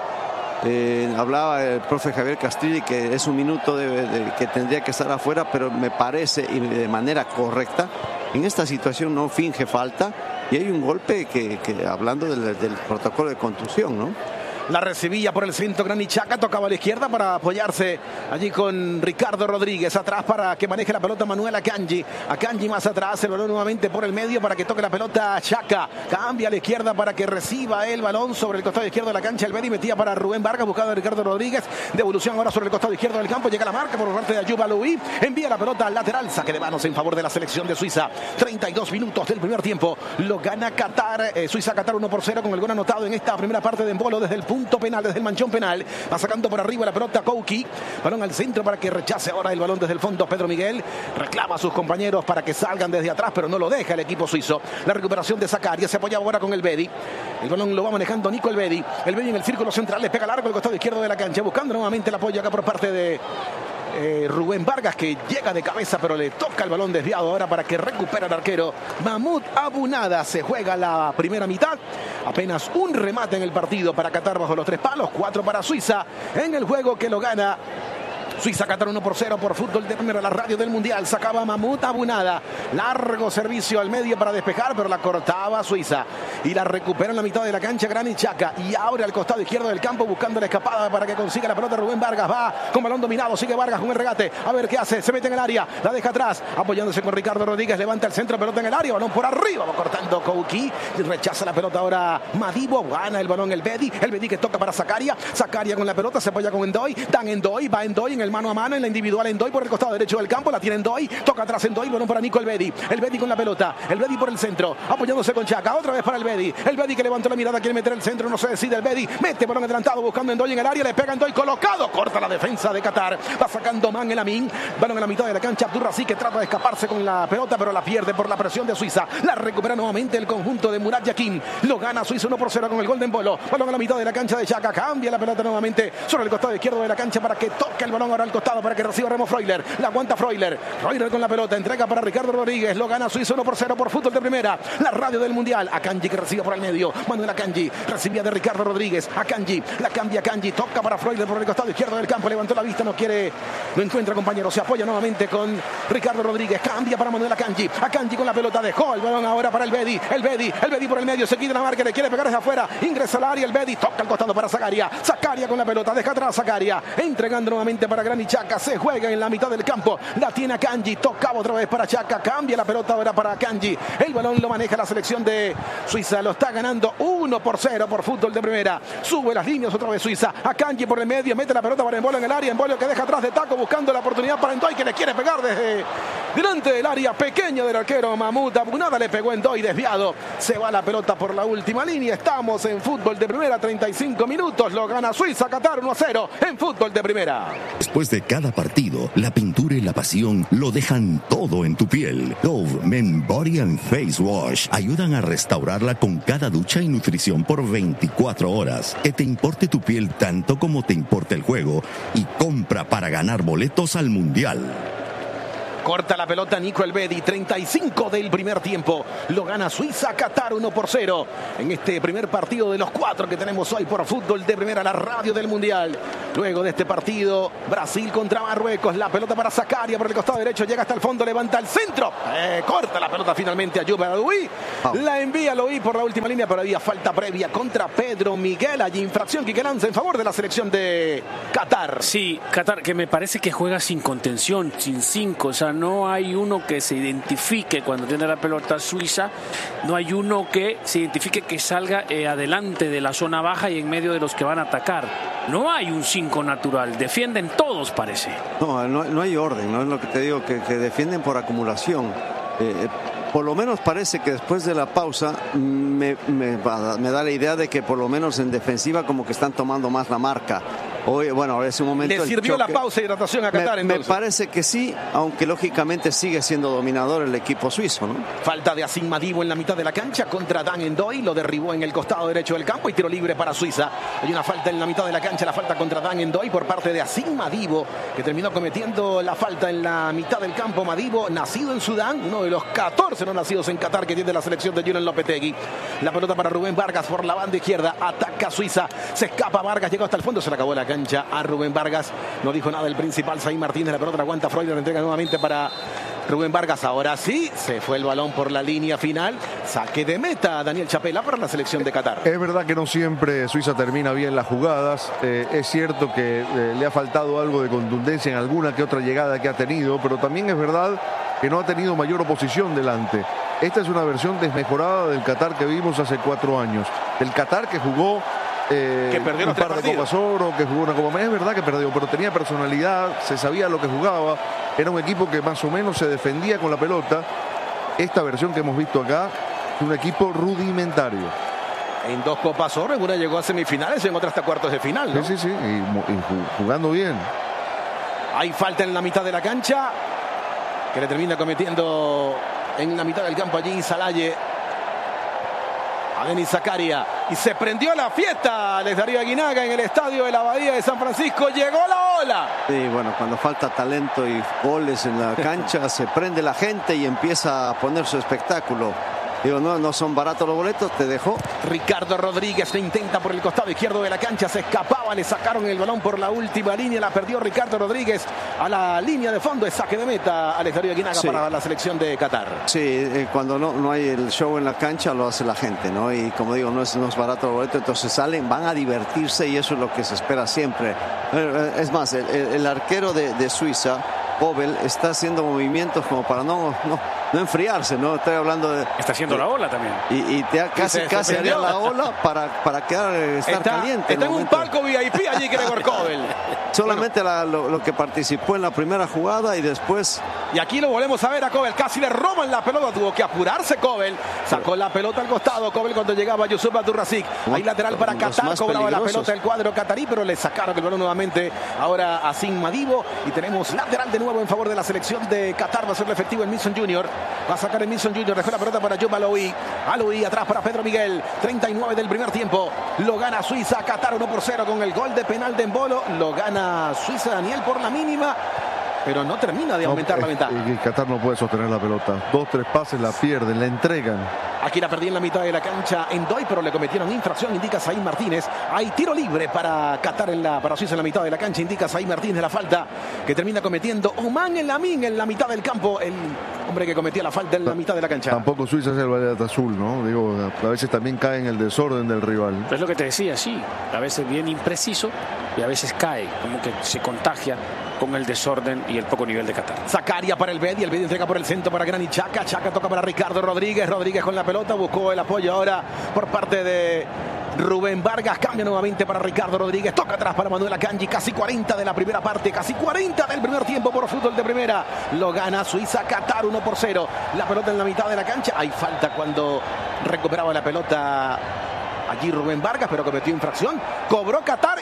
Eh, hablaba el profe Javier Castrilli que es un minuto de, de, que tendría que estar afuera, pero me parece, y de manera correcta, en esta situación no finge falta y hay un golpe que, que hablando del, del protocolo de contusión, ¿no? La recibía por el centro Granit Xhaka, tocaba a la izquierda para apoyarse allí con Ricardo Rodríguez. Atrás para que maneje la pelota Manuel Akanji. Akanji más atrás, el balón nuevamente por el medio para que toque la pelota Xhaka. Cambia a la izquierda para que reciba el balón sobre el costado izquierdo de la cancha. El Bedi metía para Rubén Vargas, buscado de Ricardo Rodríguez. Devolución ahora sobre el costado izquierdo del campo. Llega la marca por parte de Ayub Aloui. Envía la pelota al lateral. Saque de manos en favor de la selección de Suiza. treinta y dos minutos del primer tiempo. Lo gana Qatar. Eh, Suiza-Qatar uno por cero con el gol anotado en esta primera parte de Embolo desde el punto penal, desde el manchón penal. Va sacando por arriba la pelota Kouki. Balón al centro para que rechace ahora el balón desde el fondo Pedro Miguel. Reclama a sus compañeros para que salgan desde atrás, pero no lo deja el equipo suizo. La recuperación de Zakaria. Se apoya ahora con el Bedi. El balón lo va manejando Nico el Bedi. El Bedi en el círculo central. Le pega largo el costado izquierdo de la cancha. Buscando nuevamente el apoyo acá por parte de Eh, Rubén Vargas, que llega de cabeza pero le toca el balón desviado ahora para que recupere el arquero Mahmoud Abunada. Se juega la primera mitad, apenas un remate en el partido para Qatar bajo los tres palos, cuatro para Suiza en el juego que lo gana Suiza-Qatar uno por cero por Fútbol de Primera, la radio del Mundial. Sacaba Mahmoud Abunada, largo servicio al medio para despejar, pero la cortaba Suiza y la recupera en la mitad de la cancha Granit Xhaka y abre al costado izquierdo del campo buscando la escapada para que consiga la pelota Rubén Vargas. Va con balón dominado, sigue Vargas con el regate, a ver qué hace, se mete en el área, la deja atrás, apoyándose con Ricardo Rodríguez, levanta el centro, pelota en el área, balón por arriba, va cortando Kouki, rechaza la pelota ahora Madibo, gana el balón el Bedi, el Bedi que toca para Zakaria, Zakaria con la pelota, se apoya con Endoy, dan Endoy, va Endoy en el mano a mano, en la individual Endoy por el costado derecho del campo, la tiene Endoy, toca atrás Endoy, balón para Nico el Bedi, el Bedi con la pelota, el Bedi por el centro, apoyándose con Xhaka, otra vez para el Bedi, el Bedi que levantó la mirada, quiere meter el centro, no se decide el Bedi, mete balón adelantado buscando Endoy en el área, le pega Endoy colocado, corta la defensa de Qatar, va sacando Man el Amin, balón en la mitad de la cancha, Abdurrazi que trata de escaparse con la pelota, pero la pierde por la presión de Suiza, la recupera nuevamente el conjunto de Murat Yakin, lo gana Suiza uno por cero con el gol de Embolo, balón a la mitad de la cancha de Xhaka, cambia la pelota nuevamente sobre el costado izquierdo de la cancha para que toque el balón ahora al costado para que reciba Remo Freuler, la aguanta Freuler, Freuler con la pelota, entrega para Ricardo Rodríguez, lo gana Suiza uno por cero por Fútbol de Primera, la radio del Mundial, Akanji que recibe por el medio, Manuel Akanji, recibía de Ricardo Rodríguez, Akanji, la cambia Akanji, toca para Freuler por el costado izquierdo del campo, levantó la vista, no quiere, no encuentra compañero, se apoya nuevamente con Ricardo Rodríguez, cambia para Manuel Akanji, Akanji con la pelota, dejó el balón ahora para el Bedi, el Bedi, el Bedi por el medio, se quita la marca, le quiere pegar desde afuera, ingresa al área, el Bedi, toca al costado para Zakaria, Zakaria con la pelota, deja atrás Zakaria, entregando nuevamente para Granit Xhaka, se juega en la mitad del campo, la tiene Akanji, tocaba otra vez para Xhaka, cambia la pelota ahora para Akanji, el balón lo maneja la selección de Suiza, lo está ganando uno por cero por Fútbol de Primera, sube las líneas otra vez Suiza, Akanji por el medio, mete la pelota para Embolo en el área, Embolo que deja atrás de taco buscando la oportunidad para Endoy que le quiere pegar desde delante del área pequeña del arquero Mahmoud Abunada, le pegó Endoy desviado, se va la pelota por la última línea, estamos en Fútbol de Primera, treinta y cinco minutos, lo gana Suiza, Qatar uno a cero en Fútbol de Primera. Después de cada partido, la pintura y la pasión lo dejan todo en tu piel. Dove Men Body and Face Wash ayudan a restaurarla con cada ducha y nutrición por veinticuatro horas. Que te importe tu piel tanto como te importa el juego y compra para ganar boletos al Mundial. Corta la pelota Nico Elvedi, treinta y cinco del primer tiempo. Lo gana Suiza, Qatar uno por cero. En este primer partido de los cuatro que tenemos hoy por Fútbol de Primera, la radio del Mundial. Luego de este partido, Brasil contra Marruecos. La pelota para Zakaria por el costado derecho. Llega hasta el fondo, levanta el centro. Eh, corta la pelota finalmente a Juba Aloui. Oh. La envía Aloui por la última línea, pero había falta previa contra Pedro Miguel. Allí infracción que lanza en favor de la selección de Qatar. Sí, Qatar, que me parece que juega sin contención, sin cinco. O sea, no hay uno que se identifique cuando tiene la pelota Suiza, no hay uno que se identifique que salga eh, adelante de la zona baja y en medio de los que van a atacar. No hay un cinco natural, defienden todos, parece. No, no, no hay orden, no es lo que te digo, que, que defienden por acumulación. Eh, por lo menos parece que después de la pausa me, me, me da la idea de que por lo menos en defensiva como que están tomando más la marca. Hoy, bueno, en ese momento ¿le sirvió la pausa y hidratación a Qatar? Me, me parece que sí, aunque lógicamente sigue siendo dominador el equipo suizo, ¿no? Falta de Asim Madibo en la mitad de la cancha contra Dan Ndoye, lo derribó en el costado derecho del campo y tiro libre para Suiza. Hay una falta en la mitad de la cancha, la falta contra Dan Ndoye por parte de Asim Madibo, que terminó cometiendo la falta en la mitad del campo. Madibo, nacido en Sudán, uno de los catorce no nacidos en Qatar que tiene la selección de Julen Lopetegui. La pelota para Rubén Vargas por la banda izquierda, ataca Suiza, se escapa Vargas, llegó hasta el fondo, se le acabó la cancha a Rubén Vargas, no dijo nada el principal Zayn Martínez. La pelota la aguanta Freud, la entrega nuevamente para Rubén Vargas. Ahora sí, se fue el balón por la línea final. Saque de meta Daniel Chapela para la selección de Qatar. Es verdad que no siempre Suiza termina bien las jugadas. Eh, es cierto que eh, le ha faltado algo de contundencia en alguna que otra llegada que ha tenido, pero también es verdad que no ha tenido mayor oposición delante. Esta es una versión desmejorada del Qatar que vimos hace cuatro años. Del Qatar que jugó Eh, que perdió un par de partidos. Copas Oro, que jugó una Copa América. Es verdad que perdió, pero tenía personalidad, se sabía lo que jugaba. Era un equipo que más o menos se defendía con la pelota. Esta versión que hemos visto acá es un equipo rudimentario. En dos Copas Oro, en una llegó a semifinales y en otra hasta cuartos de final, ¿no? Sí, sí, sí, y, y jugando bien. Hay falta en la mitad de la cancha que le termina cometiendo en la mitad del campo allí Salaye a Denis Zakaria, y se prendió la fiesta. Les Darío Aguinaga en el estadio de la Bahía de San Francisco. Llegó la ola. Sí, bueno, cuando falta talento y goles en la cancha, se prende la gente y empieza a poner su espectáculo. Digo, no, no son baratos los boletos, te dejó. Ricardo Rodríguez le intenta por el costado izquierdo de la cancha, se escapaba, le sacaron el balón por la última línea, la perdió Ricardo Rodríguez a la línea de fondo, es saque de meta. Alex Darío Aguinaga sí. Para la selección de Qatar. Sí, eh, cuando no, no hay el show en la cancha lo hace la gente, ¿no? Y como digo, no es, no es barato el boleto, entonces salen, van a divertirse y eso es lo que se espera siempre. Es más, el, el arquero de, de Suiza, Pobel, está haciendo movimientos como para no, no, no enfriarse, ¿no? Estoy hablando de... Está haciendo de, la ola también. Y, y te, casi, se, casi se haría la ola para, para quedar, estar está, caliente. Está en un palco V I P allí, Gregor Kobel. Solamente bueno. la, lo, lo que participó en la primera jugada y después... Y aquí lo volvemos a ver a Kobel, casi le roban la pelota, tuvo que apurarse Kobel, sacó la pelota al costado, Kobel cuando llegaba Yusuf Abdurrazik, ahí lateral para Qatar, cobraba la pelota el cuadro catarí, pero le sacaron el balón nuevamente ahora a Asim Madibo, y tenemos lateral de nuevo en favor de la selección de Qatar. Va a ser efectivo el Milson Junior, va a sacar el Milson Junior, dejó la pelota para Juba Aloui, Aloui atrás para Pedro Miguel, treinta y nueve del primer tiempo, lo gana Suiza, Qatar uno por cero con el gol de penal de Embolo, lo gana Suiza, Daniel, por la mínima, pero no termina de aumentar no, la ventaja. Y Qatar no puede sostener la pelota. Dos, tres pases, la pierden, la entregan. Aquí la perdí en la mitad de la cancha Ndoye, pero le cometieron infracción, indica Zayn Martínez. Hay tiro libre para Qatar, en la, para Suiza en la mitad de la cancha, indica Zayn Martínez. La falta que termina cometiendo Oman El Amin en la mitad del campo. El hombre que cometía la falta en la mitad de la cancha. Tampoco Suiza es el ballet azul, ¿no? Digo, a veces también cae en el desorden del rival. Es lo que te decía, sí. A veces bien impreciso y a veces cae, como que se contagia con el desorden y el poco nivel de Qatar. Zakaria para el Bedi, el Bedi entrega por el centro para Granit Xhaka, Xhaka toca para Ricardo Rodríguez, Rodríguez con la pelota, buscó el apoyo ahora por parte de Rubén Vargas, cambia nuevamente para Ricardo Rodríguez, toca atrás para Manuel Akanji, casi cuarenta de la primera parte, casi cuarenta del primer tiempo por Fútbol de Primera, lo gana Suiza, Qatar uno por cero, la pelota en la mitad de la cancha, hay falta cuando recuperaba la pelota allí Rubén Vargas, pero cometió infracción, cobró Qatar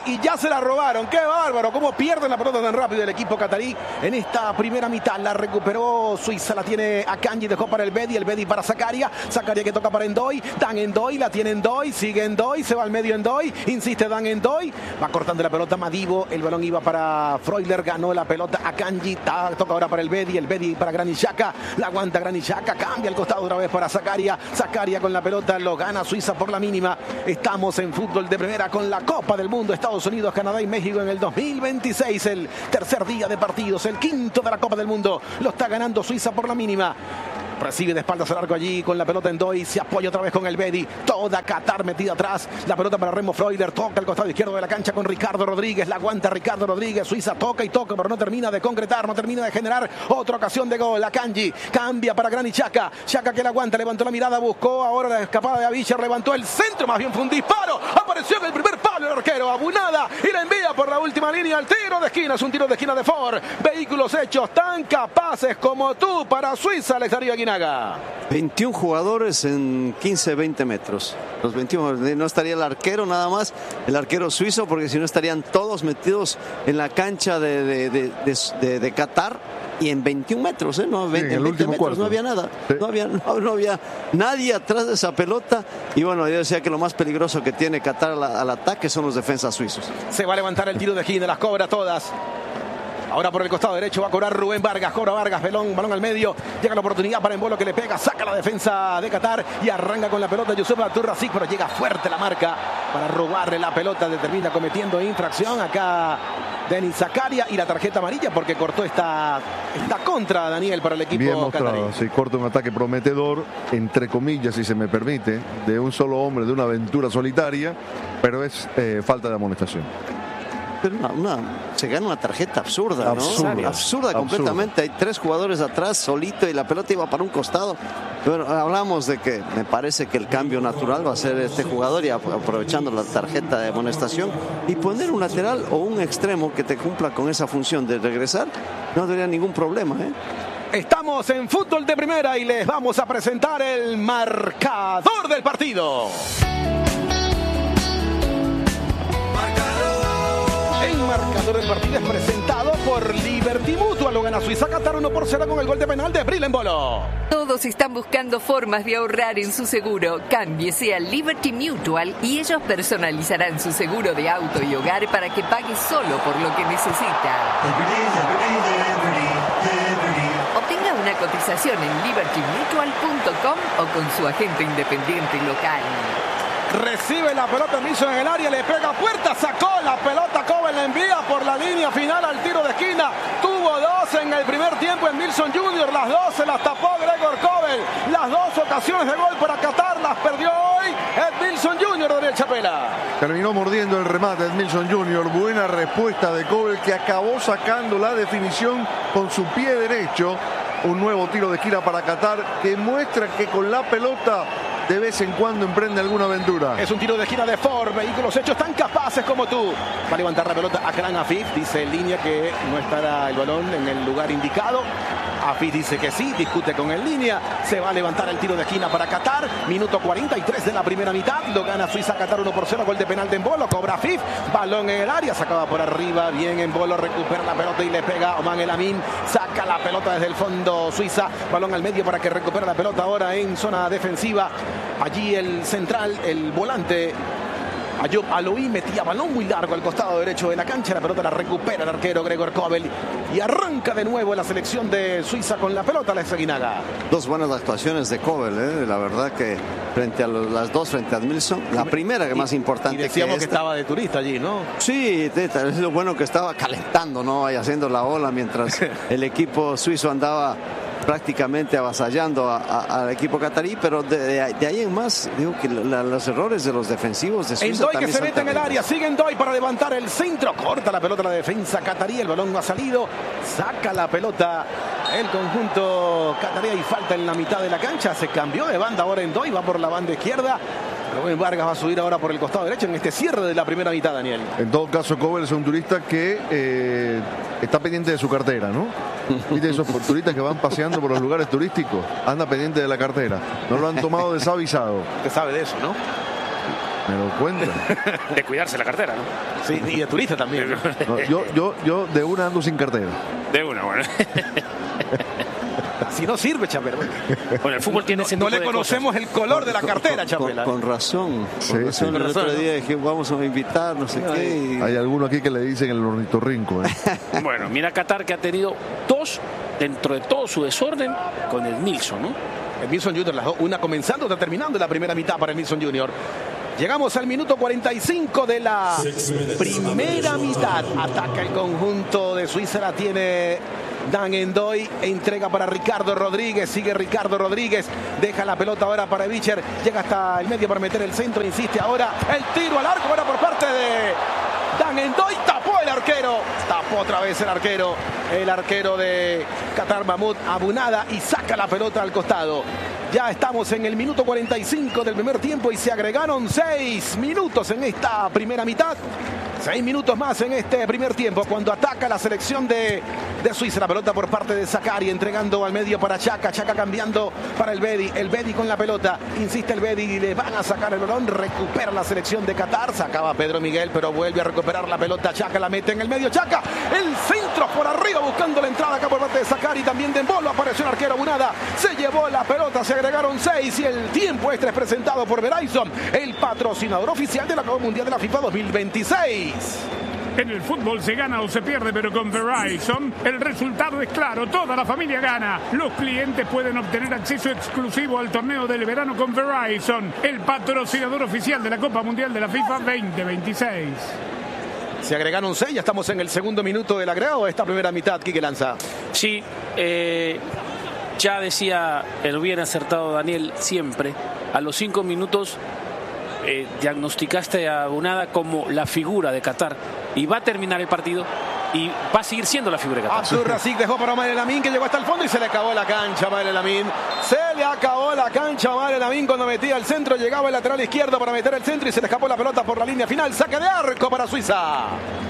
y ya se la robaron. ¡Qué bárbaro! ¿Cómo pierden la pelota tan rápido el equipo catarí en esta primera mitad? La recuperó Suiza, la tiene Akanji, dejó para el Bedi, el Bedi para Zakaria. Zakaria que toca para Endoy. Dan Endoy, la tiene Endoy, sigue Endoy, se va al medio Endoy, insiste Dan Endoy. Va cortando la pelota Madivo, el balón iba para Freuler, ganó la pelota Akanji. Toca ahora para el Bedi, el Bedi para Granit Xhaka. La aguanta Granit Xhaka, cambia el costado otra vez para Zakaria. Zakaria con la pelota, lo gana Suiza por la mínima. Estamos en fútbol de primera con la Copa del Mundo, Estados Unidos, Canadá y México en el dos mil veintiséis, el tercer día de partidos, el quinto de la Copa del Mundo. Lo está ganando Suiza por la mínima. Recibe de espaldas al arco allí con la pelota Endoy, se apoya otra vez con el Bedi, toda Qatar metida atrás, la pelota para Remo Freuler, toca el costado izquierdo de la cancha con Ricardo Rodríguez, la aguanta Ricardo Rodríguez, Suiza toca y toca, pero no termina de concretar, no termina de generar otra ocasión de gol. Akanji cambia para Granit Xhaka, Xhaka que la aguanta, levantó la mirada, buscó ahora la escapada de Avisher, levantó el centro, más bien fue un disparo, apareció en el primer palo el arquero, Abunada, y la envía por la última línea al tiro de esquina, es un tiro de esquina de Ford. Vehículos hechos tan capaces como tú para Suiza, Alex Darío Aguinaga. veintiún jugadores en quince, veinte metros. Los veintiuno, no estaría el arquero nada más, el arquero suizo, porque si no estarían todos metidos en la cancha de, de, de, de, de, de Qatar. Y en veintiún metros, ¿eh? No, sí, en el veinte metros cuarto. No había nada, sí. no, había, no, no había nadie atrás de esa pelota. Y bueno, yo decía que lo más peligroso que tiene Qatar al, al ataque son los defensas suizos. Se va a levantar el tiro de esquina, las cobra todas. Ahora por el costado derecho va a cobrar Rubén Vargas, cobra Vargas, balón, balón al medio, llega la oportunidad para Embolo que le pega, saca la defensa de Qatar y arranca con la pelota Youssef Abdurrazik, pero llega fuerte la marca para robarle la pelota, termina cometiendo infracción acá Denis Zakaria y la tarjeta amarilla porque cortó esta, esta contra, Daniel, para el equipo bien mostrado, catarí. sí, corta un ataque prometedor, entre comillas, si se me permite, de un solo hombre, de una aventura solitaria, pero es eh, falta de amonestación. Pero una, una, se gana una tarjeta absurda, ¿no? Absurda, absurda, absurda completamente. Hay tres jugadores atrás, solito, y la pelota iba para un costado. Pero hablamos de que me parece que el cambio natural va a ser este jugador y aprovechando la tarjeta de amonestación y poner un lateral o un extremo que te cumpla con esa función de regresar, no tendría ningún problema, ¿eh? Estamos en fútbol de primera y les vamos a presentar el marcador del partido. El marcador del partido es presentado por Liberty Mutual. Lo gana Suiza Qatar uno por cero con el gol de penal de Bril Embolo. Todos están buscando formas de ahorrar en su seguro. Cámbiese a Liberty Mutual y ellos personalizarán su seguro de auto y hogar para que pague solo por lo que necesita. Obtenga una cotización en liberty mutual punto com o con su agente independiente local. Recibe la pelota Milson en el área, le pega a puerta, sacó la pelota, Kobe la envía por la línea final al tiro de esquina. Tuvo dos en el primer tiempo en Milson junior, las dos se las tapó Gregor Kobel. Las dos ocasiones de gol para Qatar las perdió hoy Edmilson junior, Daniel Chapela. Terminó mordiendo el remate de Edmilson junior, buena respuesta de Kobel que acabó sacando la definición con su pie derecho. Un nuevo tiro de esquina para Qatar que muestra que con la pelota de vez en cuando emprende alguna aventura. Es un tiro de esquina de Ford, vehículos hechos tan capaces como tú. Va a levantar la pelota a Akram Afif, dice en línea que no estará el balón en el lugar indicado. Afif dice que sí, discute con el línea. Se va a levantar el tiro de esquina para Qatar. Minuto cuarenta y tres de la primera mitad. Lo gana Suiza Qatar uno por cero. Gol de penal de Embolo. Cobra Afif. Balón en el área. Sacaba por arriba. Bien Embolo. Recupera la pelota y le pega Oman El Amin. Saca la pelota desde el fondo Suiza. Balón al medio para que recupere la pelota ahora en zona defensiva. Allí el central, el volante Ayub Aloui metía balón muy largo al costado derecho de la cancha. La pelota la recupera el arquero Gregor Kobel y arranca de nuevo la selección de Suiza con la pelota, Alex Aguinaga. Dos buenas actuaciones de Kobel, ¿eh? La verdad que frente a los, las dos, frente a Edmilson, la primera que es más importante. Y decíamos que, que estaba de turista allí, ¿no? Sí, es lo bueno que estaba calentando, ¿no? Y haciendo la ola mientras el equipo suizo andaba prácticamente avasallando a, a, al equipo catarí, pero de, de, de ahí en más digo que la, los errores de los defensivos de Suiza Endoy que se mete en el área, sigue Endoy para levantar el centro, corta la pelota la defensa catarí, el balón no ha salido, saca la pelota el conjunto catarí y falta en la mitad de la cancha, se cambió de banda ahora Endoy, va por la banda izquierda. Rubén Vargas va a subir ahora por el costado derecho en este cierre de la primera mitad, Daniel. En todo caso, Kobel es un turista que eh, está pendiente de su cartera, ¿no? ¿Viste esos turistas que van paseando por los lugares turísticos? Anda pendiente de la cartera. No lo han tomado desavisado. Usted sabe de eso, ¿no? Me lo cuentan. De cuidarse la cartera, ¿no? Sí, y de turista también. No, yo, yo, yo de una ando sin cartera. De una, bueno. Así no sirve, Chapela. Bueno, el fútbol tiene ese No, tipo no le de conocemos cosas. el color de la cartera, con, Chapela. con, con razón. Con Sí, razón. sí. El Con razón, otro ¿no? día dije, vamos a invitar, no sé qué. y- Hay alguno aquí que le dicen el ornitorrinco. ¿eh? Bueno, mira Qatar, que ha tenido dos dentro de todo su desorden con el Nilsson, ¿no? El Milson Junior, las dos, una comenzando, otra terminando la primera mitad para el Milson Junior. Llegamos al minuto cuarenta y cinco de la primera mitad. Ataca el conjunto de Suiza, la tiene Dan Endoy, entrega para Ricardo Rodríguez, sigue Ricardo Rodríguez, deja la pelota ahora para Bicher, llega hasta el medio para meter el centro, insiste ahora, el tiro al arco, ahora por parte de Dan Endoy, tapó el arquero, tapó otra vez el arquero, el arquero de Qatar, Mahmoud Abunada, y saca la pelota al costado. Ya estamos en el minuto cuarenta y cinco del primer tiempo y se agregaron seis minutos en esta primera mitad. Seis minutos más en este primer tiempo cuando ataca la selección de, de Suiza. La pelota por parte de Zakari, entregando al medio para Chaka. Chaka cambiando para el Bedi. El Bedi con la pelota. Insiste el Bedi y le van a sacar el balón. Recupera la selección de Qatar. Sacaba Pedro Miguel, pero vuelve a recuperar la pelota. Chaka la mete en el medio. Chaka, el centro por arriba buscando la entrada acá por parte de Zakari. También de Embolo apareció el arquero Abunada. Se llevó la pelota, se agregaron seis y el tiempo extra es presentado por Verizon, el patrocinador oficial de la Copa Mundial de la FIFA dos mil veintiséis. En el fútbol se gana o se pierde, pero con Verizon el resultado es claro, toda la familia gana. Los clientes pueden obtener acceso exclusivo al torneo del verano con Verizon, el patrocinador oficial de la Copa Mundial de la FIFA veinte veintiséis. Se agregaron seis, ya estamos en el segundo minuto del agregado de esta primera mitad. Quique Lanza. Sí, eh, ya decía el bien acertado Daniel siempre, a los cinco minutos eh, diagnosticaste a Abunada como la figura de Qatar y va a terminar el partido y va a seguir siendo la figura de Qatar. Abdur Razik dejó para Omar El Amin, que llegó hasta el fondo y se le acabó la cancha a Omar El Amin. Se le acabó la cancha a Omar El Amin cuando metía el centro, llegaba el lateral izquierdo para meter el centro y se le escapó la pelota por la línea final. Saque de arco para Suiza.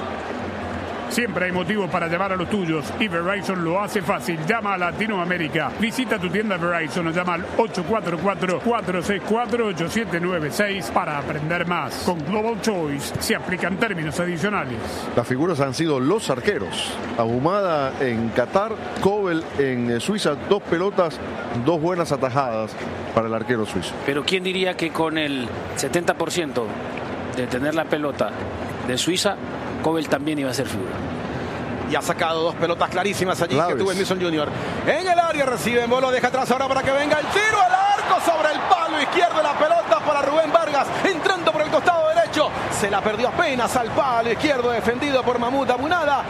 Siempre hay motivos para llevar a los tuyos y Verizon lo hace fácil. Llama a Latinoamérica. Visita tu tienda Verizon o llama al ocho cuatro cuatro, cuatro seis cuatro, ocho siete nueve seis para aprender más. Con Global Choice se aplican términos adicionales. Las figuras han sido los arqueros. Ahumada en Qatar, Kobel en Suiza, dos pelotas, dos buenas atajadas para el arquero suizo. Pero ¿quién diría que con el setenta por ciento de tener la pelota de Suiza, Kobel también iba a ser figura? Y ha sacado dos pelotas clarísimas allí Claves. que tuvo el Milson Junior. En el área recibe Embolo, deja atrás ahora para que venga el tiro al arco sobre el palo izquierdo. La pelota para Rubén Vargas, entrando por el costado derecho. Se la perdió apenas al palo izquierdo, defendido por Mahmoud Abunada.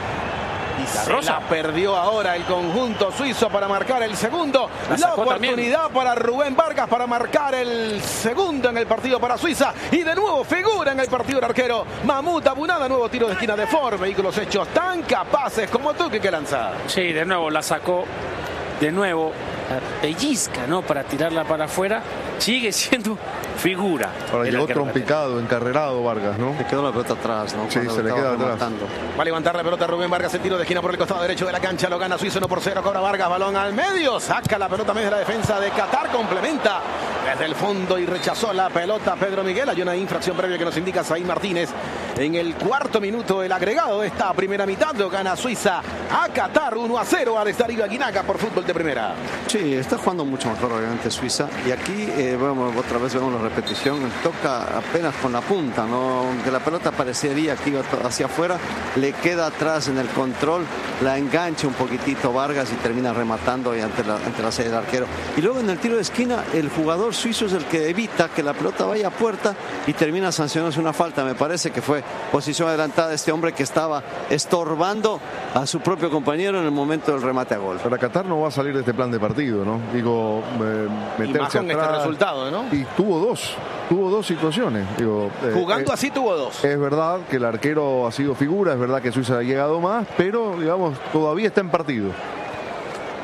Y se Rosa. la perdió ahora el conjunto suizo para marcar el segundo. La La, sacó oportunidad también. para Rubén Vargas para marcar el segundo en el partido para Suiza. Y de nuevo figura en el partido el arquero Mahmoud Abunada. Nuevo tiro de esquina de Ford. Vehículos hechos tan capaces como tú, que lanza. Sí, de nuevo la sacó, de nuevo la pellizca, ¿no? Para tirarla para afuera. Sigue siendo figura. Ahora el llegó arquero trompicado, encarrerado Vargas, ¿no? Le quedó la pelota atrás, ¿no? Sí, Cuando se le estaba queda atrás. rematando. Va a levantar la pelota Rubén Vargas, el tiro de esquina por el costado derecho de la cancha, lo gana Suiza uno por cero, cobra Vargas, balón al medio, saca la pelota medio de la defensa de Qatar, complementa desde el fondo y rechazó la pelota Pedro Miguel. Hay una infracción previa que nos indica Saín Martínez. En el cuarto minuto el agregado de esta primera mitad lo gana Suiza a Qatar uno a cero al Estadio Aguinaga por fútbol de primera. Sí, está jugando mucho mejor obviamente Suiza y aquí eh, vemos, otra vez vemos la repetición, toca apenas con la punta, ¿no? Aunque la pelota parecería que iba hacia afuera, le queda atrás en el control, la engancha un poquitito Vargas y termina rematando y ante la, ante la serie del arquero. Y luego en el tiro de esquina el jugador suizo es el que evita que la pelota vaya a puerta y termina sancionándose una falta. Me parece que fue posición adelantada de este hombre que estaba estorbando a su propio compañero en el momento del remate a gol. Para Qatar no va a salir de este plan de partido, ¿no? Digo, eh, meterse Y más con atrás. este resultado, ¿no? Y tuvo dos, tuvo dos situaciones. Digo, eh, Jugando eh, así tuvo dos. Es verdad que el arquero ha sido figura, es verdad que Suiza ha llegado más, pero digamos, todavía está en partido.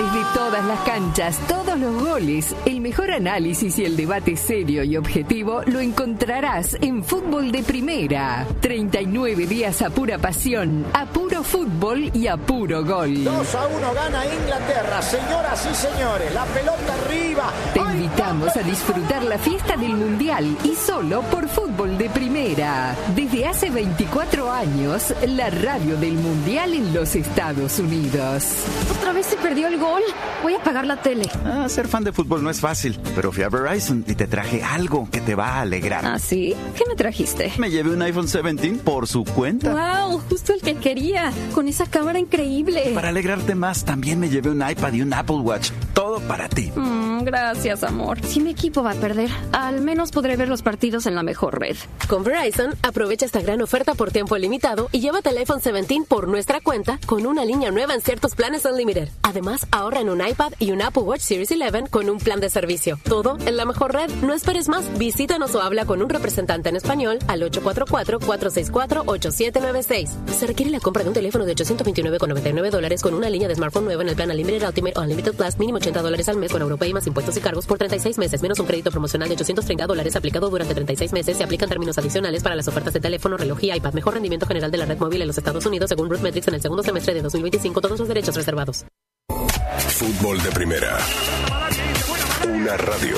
Desde todas las canchas, todos los goles, el mejor análisis y el debate serio y objetivo lo encontrarás en Fútbol de Primera. treinta y nueve días a pura pasión, a puro fútbol y a puro gol. dos a uno gana Inglaterra, señoras y señores, la pelota arriba. Te invitamos a disfrutar la fiesta del Mundial y solo por Fútbol de Primera. Desde hace veinticuatro años, la radio del Mundial en los Estados Unidos. ¿Otra vez se perdió el gol? Voy a apagar la tele. Ah, ser fan de fútbol no es fácil, pero fui a Verizon y te traje algo que te va a alegrar. ¿Ah, sí? ¿Qué me trajiste? Me llevé un iPhone diecisiete por su cuenta. ¡Wow! Justo el que quería. Con esa cámara increíble. Para alegrarte más, también me llevé un iPad y un Apple Watch. Todo para ti. Mm, gracias, amor. Si mi equipo va a perder, al menos podré ver los partidos en la mejor red. Con Verizon, aprovecha esta gran oferta por tiempo limitado y llévate el iPhone diecisiete por nuestra cuenta con una línea nueva en ciertos planes Unlimited. Además, ahorra en un iPad y un Apple Watch Series once con un plan de servicio. Todo en la mejor red. No esperes más. Visítanos o habla con un representante en español al ocho cuatro cuatro, cuatro seis cuatro, ocho siete nueve seis. Se requiere la compra de un teléfono de ochocientos veintinueve con noventa y nueve dólares con una línea de smartphone nueva en el plan Unlimited Ultimate o Unlimited Plus, mínimo ochenta dólares al mes con Europay más impuestos y cargos por treinta y seis meses, menos un crédito promocional de ochocientos treinta dólares aplicado durante treinta y seis meses. Se aplican términos adicionales para las ofertas de teléfono, reloj y iPad. Mejor rendimiento general de la red móvil en los Estados Unidos según Root Metrics en el segundo semestre de dos mil veinticinco. Todos los derechos reservados. Fútbol de Primera. Una radio.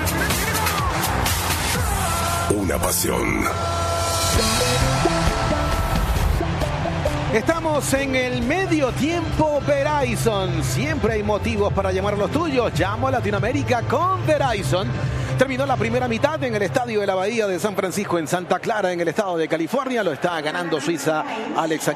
Una pasión. Estamos en el medio tiempo Verizon. Siempre hay motivos para llamar a los tuyos. Llamo a Latinoamérica con Verizon. Terminó la primera mitad en el estadio de la Bahía de San Francisco en Santa Clara, en el estado de California. Lo está ganando Suiza. Alex